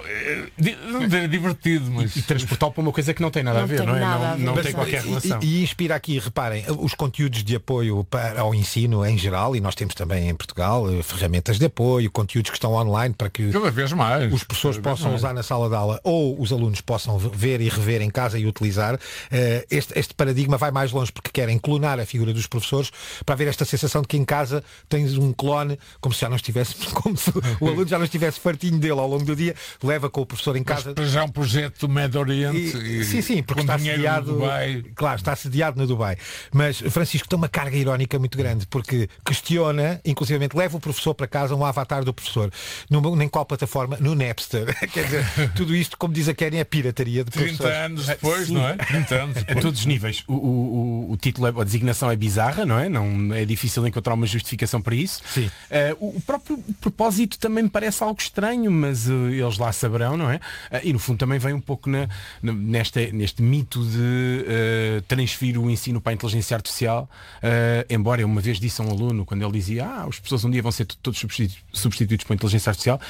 Não diria divertido, mas... E, e transportar para uma coisa que não tem nada não a ver, não é? Não, não mas, tem qualquer relação. E, e inspira aqui, reparem, os conteúdos de apoio para, ao ensino em geral, e nós temos também em Portugal ferramentas de apoio, conteúdos que estão online para que cada vez mais, os professores possam mais. usar na sala de aula ou os alunos possam ver e rever em casa e utilizar. Este, este paradigma vai mais longe porque querem clonar a figura dos professores para haver esta sensação de que em casa tens um clone, como se já não estivesse, como se o aluno já não estivesse fartinho dele ao longo do dia, leva com o professor em casa. Mas já é um projeto do Médio Oriente e, e, sim, sim, porque está sediado, Dubai. Claro, está sediado no Dubai. Mas Francisco tem uma carga irónica muito grande, porque questiona, inclusivamente leva o professor para casa, um avatar do professor. No, nem qual plataforma? No Napster. Quer dizer, tudo isto, como diz a Kenny, é pirataria de professores. trinta anos depois, sim. Não é? trinta anos depois. A todos os níveis. O, o, o título, é, a designação é bizarra, não é? Não é difícil encontrar uma justificação para isso. Sim. Uh, o, o próprio propósito também me parece algo estranho, mas uh, eles lá saberão, não é? Uh, e no fundo também vem um pouco na, na, nesta, neste mito de uh, transferir o ensino para a inteligência artificial, uh, embora eu uma vez disse a um aluno, quando ele dizia ah, as pessoas um dia vão ser todos substitu- substituídos por inteligência artificial,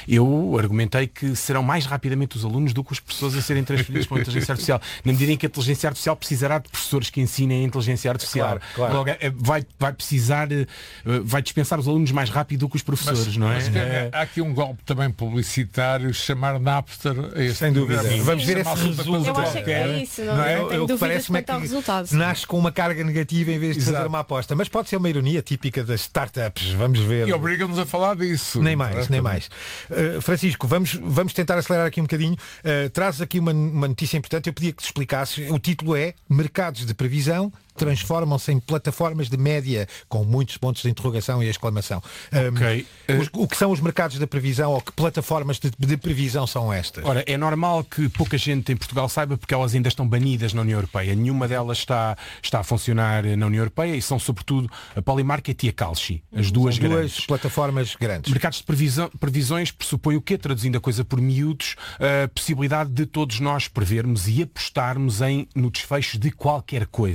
eu argumentei que serão mais rapidamente os alunos do que os professores a serem transferidos para a inteligência artificial, na medida em que a inteligência artificial precisará de professores que ensinem a inteligência artificial. Claro, claro. Logo, vai, vai precisar, vai dispensar os alunos mais rápido do que os professores, mas, não é? Mas, é? Há aqui um golpe também publicitário, chamar Napster. Sem dúvida. Vamos ver esse resultado. Eu acho que é isso, não, não é? não tenho dúvidas quanto ao resultado. Nasce com uma carga negativa em vez de Exato. fazer uma aposta. Mas pode ser uma ironia típica das startups. Vamos ver. E obriga-nos a falar disso. Nem mais, nem mais. Uh, Francisco, vamos, vamos tentar acelerar aqui um bocadinho. Uh, trazes aqui uma, uma notícia importante. Eu pedia que te explicasses. O título é Mercados de Previsão transformam-se em plataformas de média com muitos pontos de interrogação e exclamação. Okay. Um, os, o que são os mercados da previsão ou que plataformas de, de previsão são estas? Ora, é normal que pouca gente em Portugal saiba porque elas ainda estão banidas na União Europeia. Nenhuma delas está, está a funcionar na União Europeia e são sobretudo a Polymarket e a Calci, as duas são grandes. Duas plataformas grandes. Mercados de previsão, previsões pressupõe o quê? Traduzindo a coisa por miúdos, a possibilidade de todos nós prevermos e apostarmos em, no desfecho de qualquer coisa. Uhum.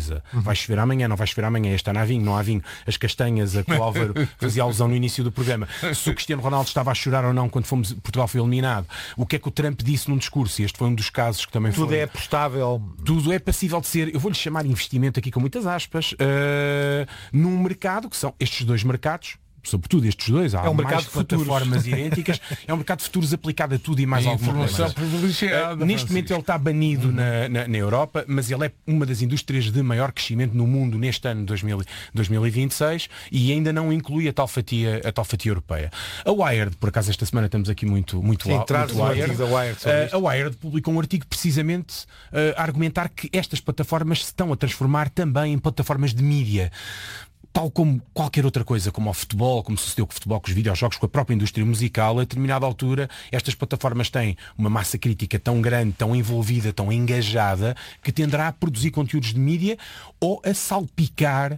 vai chover amanhã, não vai chover amanhã, este ano há vinho, não há vinho, as castanhas, a que o Álvaro fazia alusão no início do programa, se o Cristiano Ronaldo estava a chorar ou não quando fomos, Portugal foi eliminado, o que é que o Trump disse num discurso, e este foi um dos casos que também Tudo foi... é apostável. Tudo é passível de ser, eu vou-lhe chamar investimento aqui com muitas aspas, uh, num mercado que são estes dois mercados, sobretudo estes dois, há é um mais mercado de plataformas idênticas, é um mercado de futuros aplicado a tudo e mais e alguma coisa. Uh, neste momento ele está banido uhum. na, na, na Europa, mas ele é uma das indústrias de maior crescimento no mundo neste ano dois mil e vinte e seis e ainda não inclui a tal fatia, a tal fatia europeia. A Wired, por acaso esta semana estamos aqui muito muito, Sim, muito um Wired. Da Wired uh, a Wired publicou um artigo precisamente uh, a argumentar que estas plataformas se estão a transformar também em plataformas de mídia. Tal como qualquer outra coisa, como o futebol, como sucedeu com o futebol, com os videojogos, com a própria indústria musical, a determinada altura estas plataformas têm uma massa crítica tão grande, tão envolvida, tão engajada, que tenderá a produzir conteúdos de mídia ou a salpicar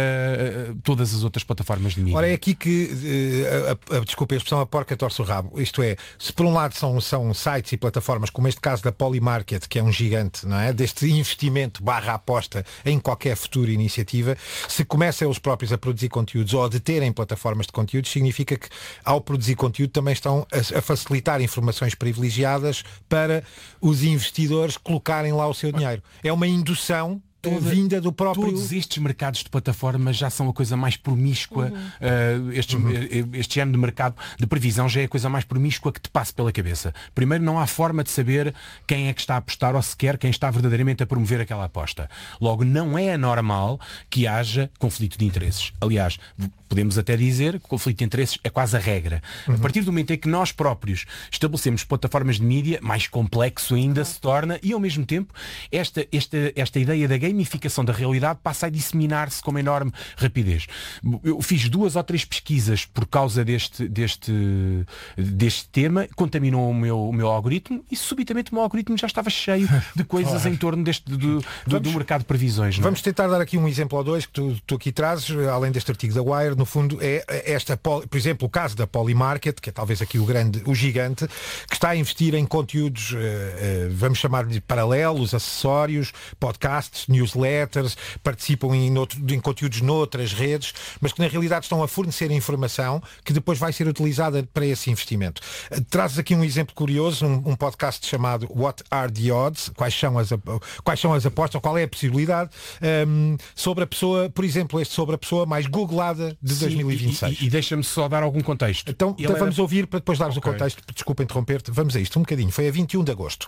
uh, todas as outras plataformas de mídia. Ora, é aqui que, uh, a, a, a, desculpa a expressão, a porca torce o rabo. Isto é, se por um lado são, são sites e plataformas, como este caso da Polymarket, que é um gigante, não é? Deste investimento barra aposta em qualquer futura iniciativa, se começam os próprios a produzir conteúdos ou a deterem plataformas de conteúdos, significa que ao produzir conteúdo também estão a, a facilitar informações privilegiadas para os investidores colocarem lá o seu dinheiro. É uma indução Toda, vinda do próprio... Todos estes mercados de plataformas já são a coisa mais promíscua, uhum. uh, estes, uhum. uh, este género de mercado de previsão já é a coisa mais promíscua que te passe pela cabeça. Primeiro, não há forma de saber quem é que está a apostar ou sequer quem está verdadeiramente a promover aquela aposta. Logo, não é anormal que haja conflito de interesses. Aliás, podemos até dizer que o conflito de interesses é quase a regra. Uhum. A partir do momento em que nós próprios estabelecemos plataformas de mídia, mais complexo ainda uhum. se torna, e ao mesmo tempo esta, esta, esta ideia da gamificação da realidade passa a disseminar-se com uma enorme rapidez. Eu fiz duas ou três pesquisas por causa deste, deste, deste tema, contaminou o meu, o meu algoritmo e subitamente o meu algoritmo já estava cheio de coisas claro. em torno deste, do, do, vamos, do mercado de previsões. Não é? Vamos tentar dar aqui um exemplo ou dois que tu, tu aqui trazes, além deste artigo da Wired, no fundo é esta, por exemplo, o caso da Polymarket, que é talvez aqui o grande, o gigante, que está a investir em conteúdos, uh, uh, vamos chamar de paralelos, acessórios, podcasts, newsletters, participam em, outro, em conteúdos noutras redes, mas que na realidade estão a fornecer informação que depois vai ser utilizada para esse investimento. Uh, trazes aqui um exemplo curioso, um, um podcast chamado What Are the Odds? Quais são as, quais são as apostas? Qual é a possibilidade? Um, sobre a pessoa, por exemplo, este sobre a pessoa mais googlada de Sim, dois mil e vinte e seis. E, e, e deixa-me só dar algum contexto. Então, então vamos era... ouvir para depois darmos okay. o contexto. Desculpa interromper-te. Vamos a isto um bocadinho. Foi a vinte e um de agosto.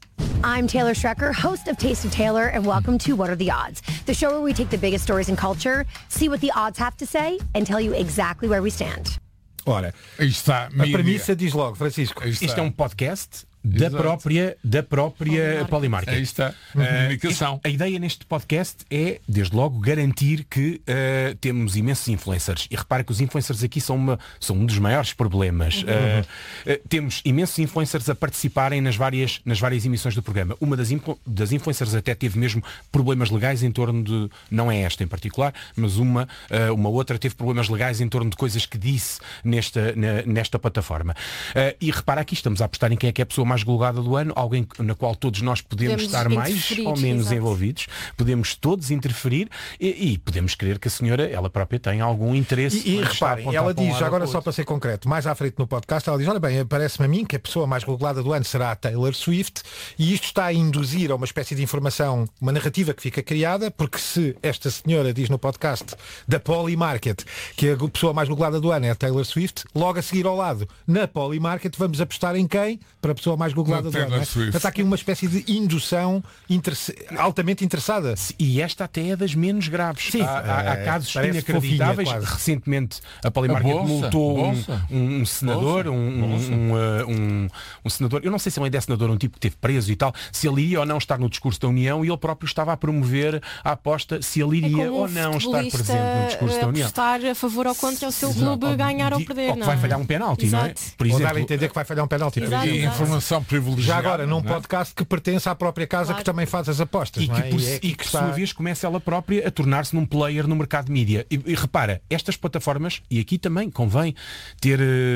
I'm Taylor Strecker, host of Taste of Taylor, and welcome to What Are the Odds? The show where we take the biggest stories in culture, see what the odds have to say, and tell you exactly where we stand. Ora, está, a premissa diz logo, Francisco. Isto é um podcast da Exato. própria, da própria Polymarket. Aí está. Uhum. Uh, a ideia neste podcast é, desde logo, garantir que uh, temos imensos influencers. E repara que os influencers aqui são, uma, são um dos maiores problemas. Uhum. Uh, uh, temos imensos influencers a participarem nas várias, nas várias emissões do programa. Uma das, influ, das influencers até teve mesmo problemas legais em torno de, não é esta em particular, mas uma, uh, uma outra teve problemas legais em torno de coisas que disse nesta, na, nesta plataforma. Uh, e repara aqui, estamos a apostar em quem é que é a pessoa mais golgada do ano, alguém na qual todos nós podemos, podemos estar mais ou menos exato. envolvidos, podemos todos interferir e, e podemos crer que a senhora, ela própria, tem algum interesse. E, e reparem, ela diz, um agora só para ser concreto, mais à frente no podcast, ela diz, olha bem, parece-me a mim que a pessoa mais golgada do ano será a Taylor Swift, e isto está a induzir a uma espécie de informação, uma narrativa que fica criada, porque se esta senhora diz no podcast da Polymarket que a pessoa mais golgada do ano é a Taylor Swift, logo a seguir ao lado, na Polymarket, vamos apostar em quem? Para a pessoa mais googlada do ano. É? Está aqui uma espécie de indução interesse... altamente interessada. E esta até é das menos graves. Sim, há, há, há casos inacreditáveis. Fofinha, recentemente a Polymarket a multou um, um, um senador, um, um, um, um senador, eu não sei se ele ainda é senador, um tipo que esteve preso e tal, se ele iria ou não estar no discurso da União, e ele próprio estava a promover a aposta se ele iria é ou não estar presente no discurso da União. Estar a favor ou contra o seu clube Exato. ganhar ou perder. Ou que vai falhar um penalti, Exato. não é? Por exemplo, ou dar a entender que vai falhar um penalti. E informação informação privilegiada. Já agora, num podcast que pertence à própria casa claro. que também faz as apostas. E não que, é? por, e, é e que, que está... sua vez, começa ela própria a tornar-se num player no mercado de mídia. E, e repara, estas plataformas, e aqui também convém ter,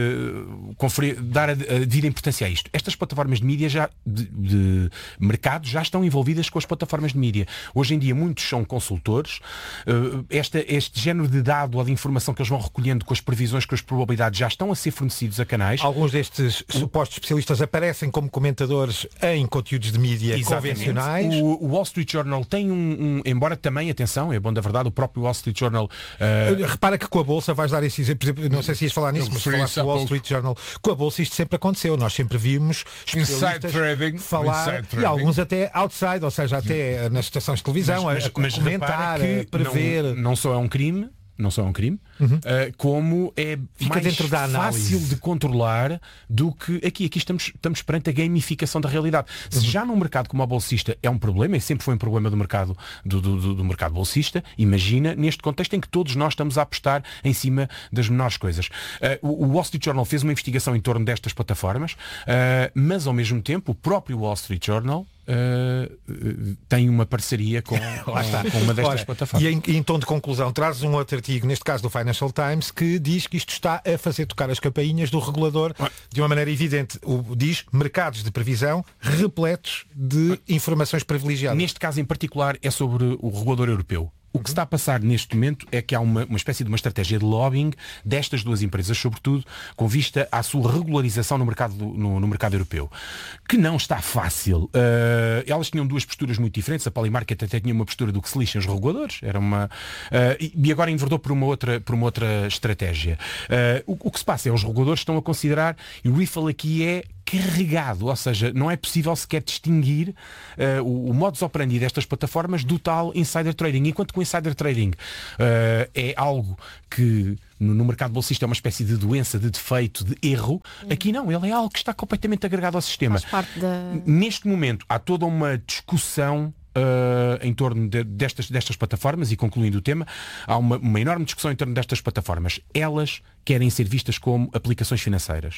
uh, conferir, dar a, a devida importância a isto. Estas plataformas de mídia já, de, de mercado, já estão envolvidas com as plataformas de mídia. Hoje em dia muitos são consultores. Uh, esta, este género de dado ou de informação que eles vão recolhendo com as previsões, com as probabilidades, já estão a ser fornecidos a canais. Alguns destes supostos especialistas aparecem como comentadores em conteúdos de mídia Exatamente. convencionais. O, o Wall Street Journal tem um, um, embora também, atenção, é bom da verdade, o próprio Wall Street Journal... Uh... Repara que com a Bolsa, vais dar esse exemplo, não sei se ias falar nisso, mas se falaste do Wall Street Journal, com a Bolsa isto sempre aconteceu. Nós sempre vimos especialistas trading, falar, e alguns até outside, ou seja, até nas estações de televisão, mas, mas, a, a mas comentar, a prever. Não, não só é um crime, não só é um crime, uhum. uh, como é Fica mais dentro da fácil de controlar do que aqui. Aqui estamos, estamos perante a gamificação da realidade. Se uhum. já num mercado como o bolsista é um problema, e sempre foi um problema do mercado, do, do, do mercado bolsista, imagina neste contexto em que todos nós estamos a apostar em cima das menores coisas. Uh, o Wall Street Journal fez uma investigação em torno destas plataformas, uh, mas ao mesmo tempo o próprio Wall Street Journal Uh, uh, tem uma parceria com, com, com uma destas Ora, plataformas. E em, em tom de conclusão, trazes um outro artigo, neste caso do Financial Times, que diz que isto está a fazer tocar as campainhas do regulador de uma maneira evidente. O, diz mercados de previsão repletos de informações privilegiadas. Neste caso em particular é sobre o regulador europeu. O que se está a passar neste momento é que há uma, uma espécie de uma estratégia de lobbying destas duas empresas, sobretudo com vista à sua regularização no mercado, no, no mercado europeu, que não está fácil. Uh, elas tinham duas posturas muito diferentes. A Polymarket até tinha uma postura do que se lixam os reguladores, era uma, uh, e agora enverdou por uma outra, por uma outra estratégia. Uh, o, o que se passa é que os reguladores estão a considerar, e o Riffle aqui é carregado, ou seja, não é possível sequer distinguir uh, o, o modus operandi destas plataformas do tal insider trading, enquanto que o insider trading uh, é algo que no, no mercado bolsista é uma espécie de doença, de defeito, de erro, uhum. aqui não, ele é algo que está completamente agregado ao sistema. Faz parte da... Neste momento há toda uma discussão Uh, em torno de, destas, destas plataformas, e concluindo o tema, há uma, uma enorme discussão em torno destas plataformas. Elas querem ser vistas como aplicações financeiras.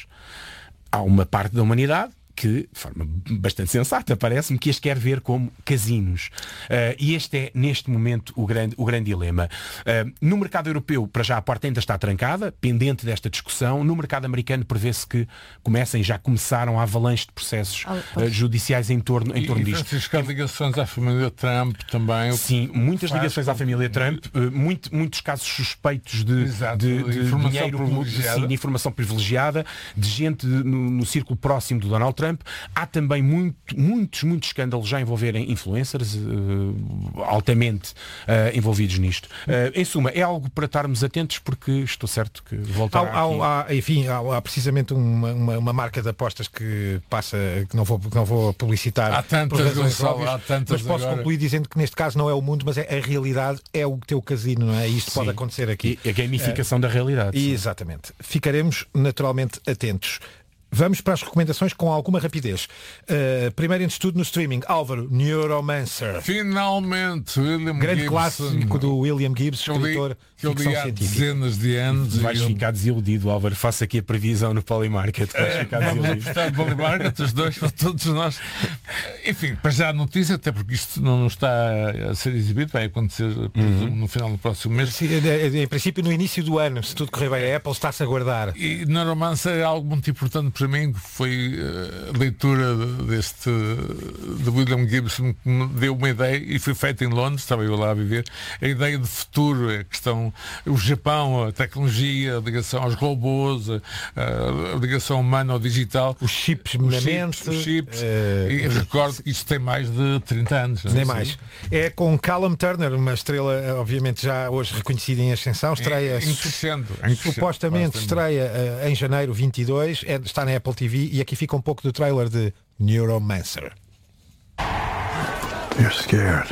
Há uma parte da humanidade que, de forma bastante sensata, parece-me, que as quer ver como casinos. Uh, e este é, neste momento, o grande, o grande dilema. Uh, no mercado europeu, para já, a porta ainda está trancada, pendente desta discussão. No mercado americano, prevê-se que comecem, já começaram a avalanche de processos uh, judiciais em torno, em torno e, disto. Francisco, há ligações à família Trump também. Sim, muitas ligações à família Trump, uh, muito, muitos casos suspeitos de, Exato, de, de, de informação dinheiro, privilegiada. Sim, de informação privilegiada, de gente no, no círculo próximo do Donald Trump. Há também muito, muitos, muitos escândalos já envolverem influencers uh, altamente uh, envolvidos nisto. Uh, em suma, é algo para estarmos atentos, porque estou certo que voltar há, aqui... há, há, enfim, há, há precisamente uma, uma, uma marca de apostas que passa, que não vou, que não vou publicitar. Há tantas, por razões Gonçalo, óbvias, há tantas mas posso agora. concluir dizendo que neste caso não é o mundo, mas é a realidade, é o teu casino, não é? Isto Sim. pode acontecer aqui. E a gamificação é, da realidade. Exatamente. Ficaremos naturalmente atentos. Vamos para as recomendações com alguma rapidez. Uh, primeiro em estudo no streaming, Álvaro, Neuromancer. Finalmente, William Grande Gibson. clássico do William Gibson, escritor que eu de ficção li há científica. dezenas de anos. Vais eu... ficar desiludido, Álvaro. Faço aqui a previsão no Polymarket. Vais É, ficar vamos desiludido. apostar no Polymarket, os dois, para todos nós. Enfim, para já a notícia, até porque isto não está a ser exibido, vai acontecer uhum. no final do próximo mês. Sim, em princípio no início do ano, se tudo correr bem, a Apple está-se a guardar. E Neuromancer é algo muito importante para mim, que foi a leitura deste de William Gibson, que me deu uma ideia, e foi feita em Londres, estava eu lá a viver, a ideia de futuro, a questão, o Japão, a tecnologia, a ligação aos robôs, a, a ligação humana ao digital, os chips, os chips, os chips uh, e recordo que isto tem mais de trinta anos. Nem mais. É com Callum Turner, uma estrela obviamente já hoje reconhecida em ascensão, estreia em, em crescendo, em supostamente crescendo. estreia uh, em janeiro vinte e dois, é, está na Apple T V, e aqui fica um pouco do trailer de Neuromancer. You're scared.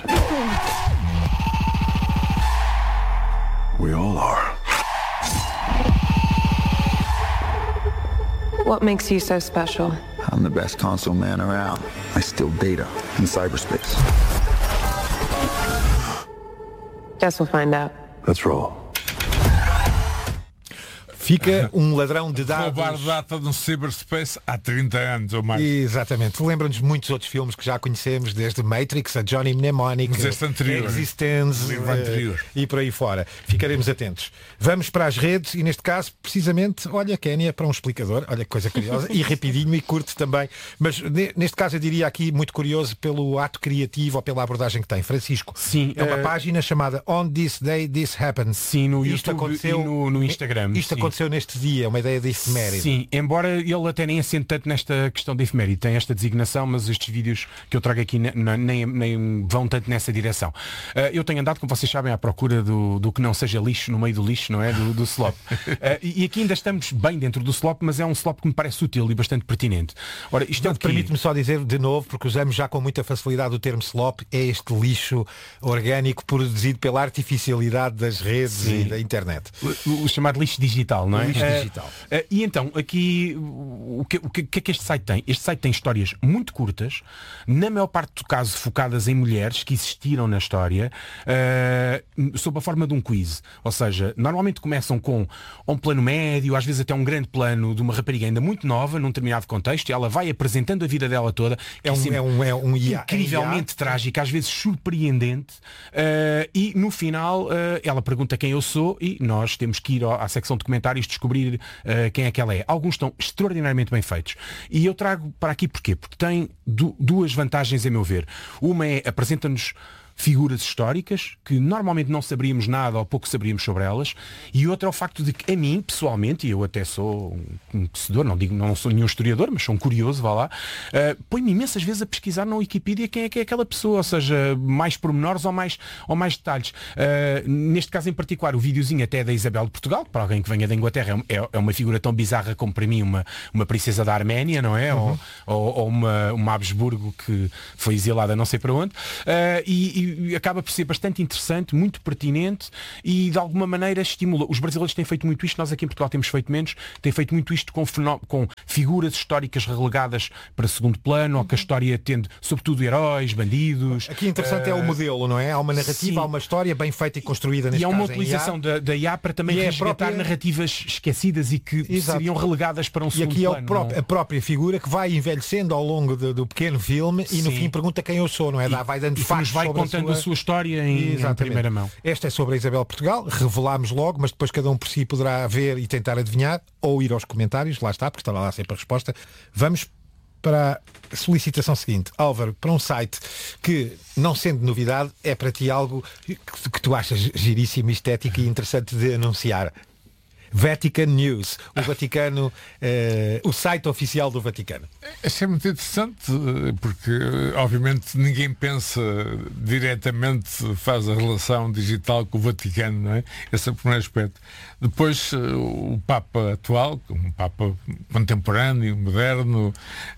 We all are. What makes you so special? I'm the best console man around. I steal data in cyberspace. Guess we'll find out. Let's roll. Fica um ladrão de dados. Roubar data no cyberspace há trinta anos ou mais. Exatamente. Lembra-nos de muitos outros filmes que já conhecemos, desde Matrix a Johnny Mnemonic, Existence uh, e por aí fora. Ficaremos atentos. Vamos para as redes e neste caso, precisamente, olha, Kénia, para um explicador, olha que coisa curiosa, e rapidinho e curto também, mas neste caso eu diria aqui muito curioso pelo ato criativo ou pela abordagem que tem. Francisco, sim, é uma uh... página chamada On This Day This Happens. Sim, no isto YouTube aconteceu, e no, no Instagram. Isto sim. aconteceu neste dia, uma ideia de efeméride. Sim, embora ele até nem assente tanto nesta questão de efeméride, tem esta designação, mas estes vídeos que eu trago aqui nem, nem vão tanto nessa direção. Uh, eu tenho andado, como vocês sabem, à procura do, do que não seja lixo no meio do lixo, não é? Do, do slop. Uh, e, e aqui ainda estamos bem dentro do slop, mas é um slop que me parece útil e bastante pertinente. Ora, isto é o que... Permite-me só dizer de novo, porque usamos já com muita facilidade o termo slop, é este lixo orgânico produzido pela artificialidade das redes Sim. e da internet. O, o chamado lixo digital, não é? Lixo uh, digital. Uh, e então, aqui, o que, o que é que este site tem? Este site tem histórias muito curtas, na maior parte do caso focadas em mulheres que existiram na história, uh, sob a forma de um quiz. Ou seja, normalmente começam com um plano médio, às vezes até um grande plano de uma rapariga ainda muito nova, num determinado contexto, e ela vai apresentando a vida dela toda, é um, é um, é um I A, incrivelmente é trágica, às vezes surpreendente, uh, e no final uh, ela pergunta quem eu sou e nós temos que ir ao, à secção de comentários descobrir uh, quem é que ela é. Alguns estão extraordinariamente bem feitos. E eu trago para aqui porquê? Porque tem du- duas vantagens, a meu ver. Uma é, apresenta-nos figuras históricas que normalmente não saberíamos nada ou pouco saberíamos sobre elas, e outra é o facto de que a mim, pessoalmente, e eu até sou um conhecedor, não digo, não sou nenhum historiador, mas sou um curioso, vá lá, uh, põe-me imensas vezes a pesquisar na Wikipedia quem é que é aquela pessoa, ou seja, mais pormenores ou mais, ou mais detalhes. Uh, neste caso em particular, o videozinho até da Isabel de Portugal, para alguém que venha da Inglaterra, é, é uma figura tão bizarra como para mim uma, uma princesa da Arménia, não é? Uhum. Ou, ou, ou uma, uma Habsburgo que foi exilada não sei para onde. Uh, e, e E acaba por ser bastante interessante, muito pertinente e de alguma maneira estimula. Os brasileiros têm feito muito isto, nós aqui em Portugal temos feito menos, têm feito muito isto com, fenó- com figuras históricas relegadas para segundo plano, ou que a história tende, sobretudo, heróis, bandidos. Aqui interessante uh, é o modelo, não é? Há uma narrativa, sim. há uma história bem feita e construída neste E há uma caso, utilização da, da I A para também resgatar própria... narrativas esquecidas e que Exato. seriam relegadas para um segundo plano. E aqui é plano, pró- a própria figura que vai envelhecendo ao longo de, do pequeno filme e no fim pergunta quem eu sou, não é? E, Dá, vai dando e factos vai sobre contando a sua... a sua história em, em primeira mão. Esta é sobre a Isabel Portugal, revelámos logo, mas depois cada um por si poderá ver e tentar adivinhar ou ir aos comentários, lá está, porque estará lá sempre a resposta. Vamos para a solicitação seguinte. Álvaro, para um site que, não sendo novidade, é para ti algo que, que tu achas giríssimo, estético e interessante de anunciar. Vatican News, o Vaticano, eh, o site oficial do Vaticano. Achei muito interessante, porque obviamente ninguém pensa diretamente, faz a relação digital com o Vaticano, não é? Esse é o primeiro aspecto. Depois o Papa atual, um Papa contemporâneo, moderno,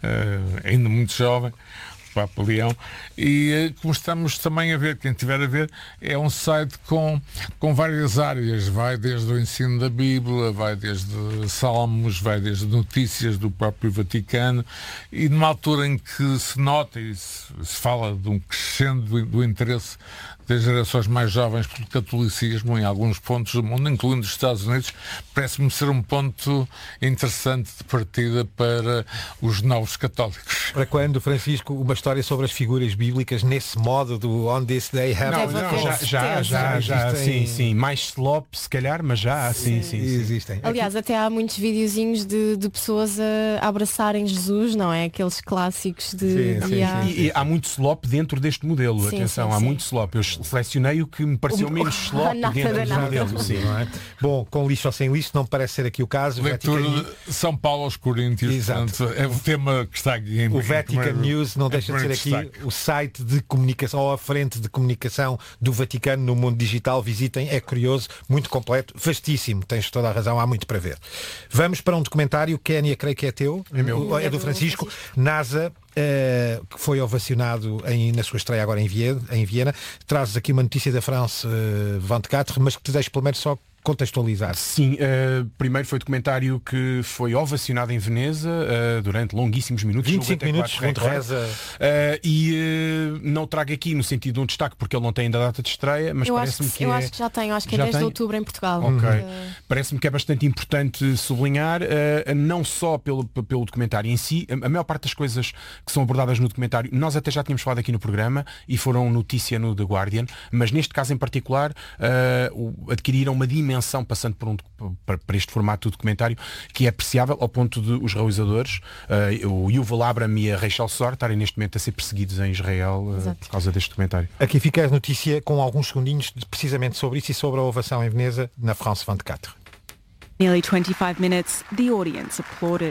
ainda muito jovem, Papa Leão, e como estamos também a ver, quem tiver a ver, é um site com, com várias áreas, vai desde o ensino da Bíblia, vai desde salmos, vai desde notícias do próprio Vaticano, e numa altura em que se nota e se, se fala de um crescendo do, do interesse das gerações mais jovens pelo catolicismo em alguns pontos do mundo, incluindo os Estados Unidos, parece-me ser um ponto interessante de partida para os novos católicos. Para quando, Francisco, uma história sobre as figuras bíblicas nesse modo do On This Day Happens? Não, não, já, já, já, já, sim, sim, mais slop se calhar, mas já, sim, sim, sim, sim. Existem. Aliás, até há muitos videozinhos de, de pessoas a abraçarem Jesus, não é? Aqueles clássicos de... Sim, sim, de sim, sim. E, e há muito slop dentro deste modelo, sim, atenção, sim, há sim. muito slop. Eu selecionei o que me pareceu o, menos slop nada, dentro do modelo. Sim, não é? Bom, com lixo ou sem lixo, não parece ser aqui o caso. Leitura de São Paulo aos Coríntios. Exato. Portanto, é o tema que está aqui em O Vatican primeiro, News não deixa de ser aqui destaque. O site de comunicação, ou a frente de comunicação do Vaticano no mundo digital. Visitem, é curioso, muito completo, vastíssimo, tens toda a razão, há muito para ver. Vamos para um documentário, Kénia, creio que é teu, é, meu. é do Francisco, NASA. Uh, que foi ovacionado em, na sua estreia agora em Viena, em Viena. Trazes aqui uma notícia da France uh, vinte e quatro, mas que te deixo pelo menos só contextualizar. Sim, uh, primeiro foi o documentário que foi ovacionado em Veneza uh, durante longuíssimos minutos. vinte e cinco minutos, segundo reza. Uh, e uh, não o trago aqui no sentido de um destaque, porque ele não tem ainda data de estreia, mas parece-me que, que eu é... acho que já tem, eu acho que já é dez tem? de outubro em Portugal. Ok. Uh... Parece-me que é bastante importante sublinhar, uh, não só pelo, pelo documentário em si, a, a maior parte das coisas que são abordadas no documentário, nós até já tínhamos falado aqui no programa e foram notícia no The Guardian, mas neste caso em particular uh, adquiriram uma dimensão passando por um para este formato do documentário que é apreciável ao ponto de os realizadores, uh, o Yuval Abram e a Rachel Sor, estarem neste momento a ser perseguidos em Israel uh, por causa deste documentário. Aqui fica a notícia com alguns segundinhos precisamente sobre isso e sobre a ovação em Veneza na France vinte e quatro. Nearly twenty-five minutes, the audience applauded.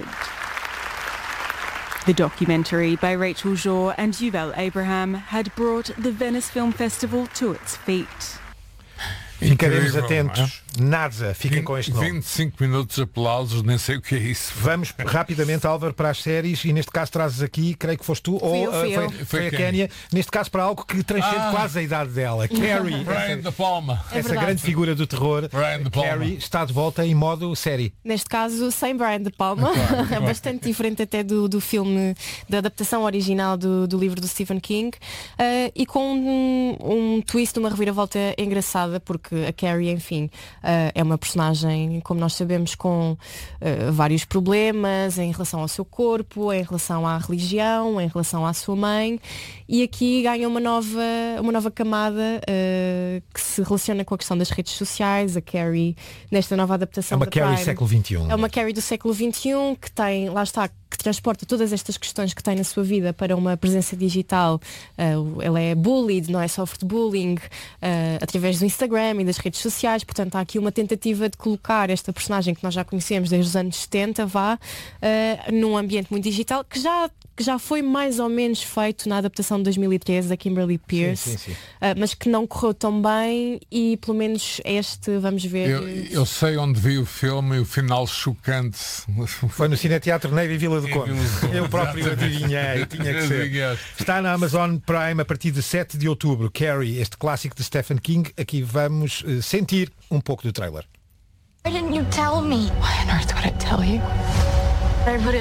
The documentary by Rachel Jor and Yuval Abraham had brought the Venice Film Festival to its feet. Ficaremos atentos. Nada, fiquem com este nome. vinte e cinco minutos de aplausos, nem sei o que é isso. Vamos rapidamente, Álvaro, para as séries e neste caso trazes aqui, creio que foste tu, fui ou eu, fui uh, foi, eu. foi, foi a Kénia, neste caso para algo que transcende ah, quase a idade dela. Carrie, Brian De Palma. É essa verdade. grande figura do terror, Brian De Palma. Carrie, está de volta em modo série. Neste caso, sem Brian De Palma, Claro, é bastante diferente até do, do filme, da adaptação original do, do livro do Stephen King, uh, e com um, um twist, uma reviravolta engraçada, porque a Carrie, enfim, uh, é uma personagem, como nós sabemos, com uh, vários problemas em relação ao seu corpo, em relação à religião, em relação à sua mãe, e aqui ganha uma nova, uma nova camada uh, que se relaciona com a questão das redes sociais. A Carrie, nesta nova adaptação É uma da Carrie Prime, século vinte e um. é uma Carrie do século vinte e um que tem, lá está, que transporta todas estas questões que tem na sua vida para uma presença digital. Uh, ela é bullied, não é soft bullying, uh, através do Instagram e das redes sociais. Portanto, há aqui uma tentativa de colocar esta personagem que nós já conhecemos desde os anos setenta, vá, uh, num ambiente muito digital, que já, que já foi mais ou menos feito na adaptação de dois mil e treze da Kimberly Peirce, Sim, sim, sim. Uh, mas que não correu tão bem, e pelo menos este, vamos ver... Eu, eu sei onde vi o filme e o final chocante. Foi no Cineteatro Neiva Vila do Conde. Eu próprio adivinhei, tinha que ser. Está na Amazon Prime a partir de sete de outubro. Carrie, este clássico de Stephen King. Aqui vamos uh, sentir um pouco do trailer. Why didn't you tell me? Why on earth would I tell you? I put it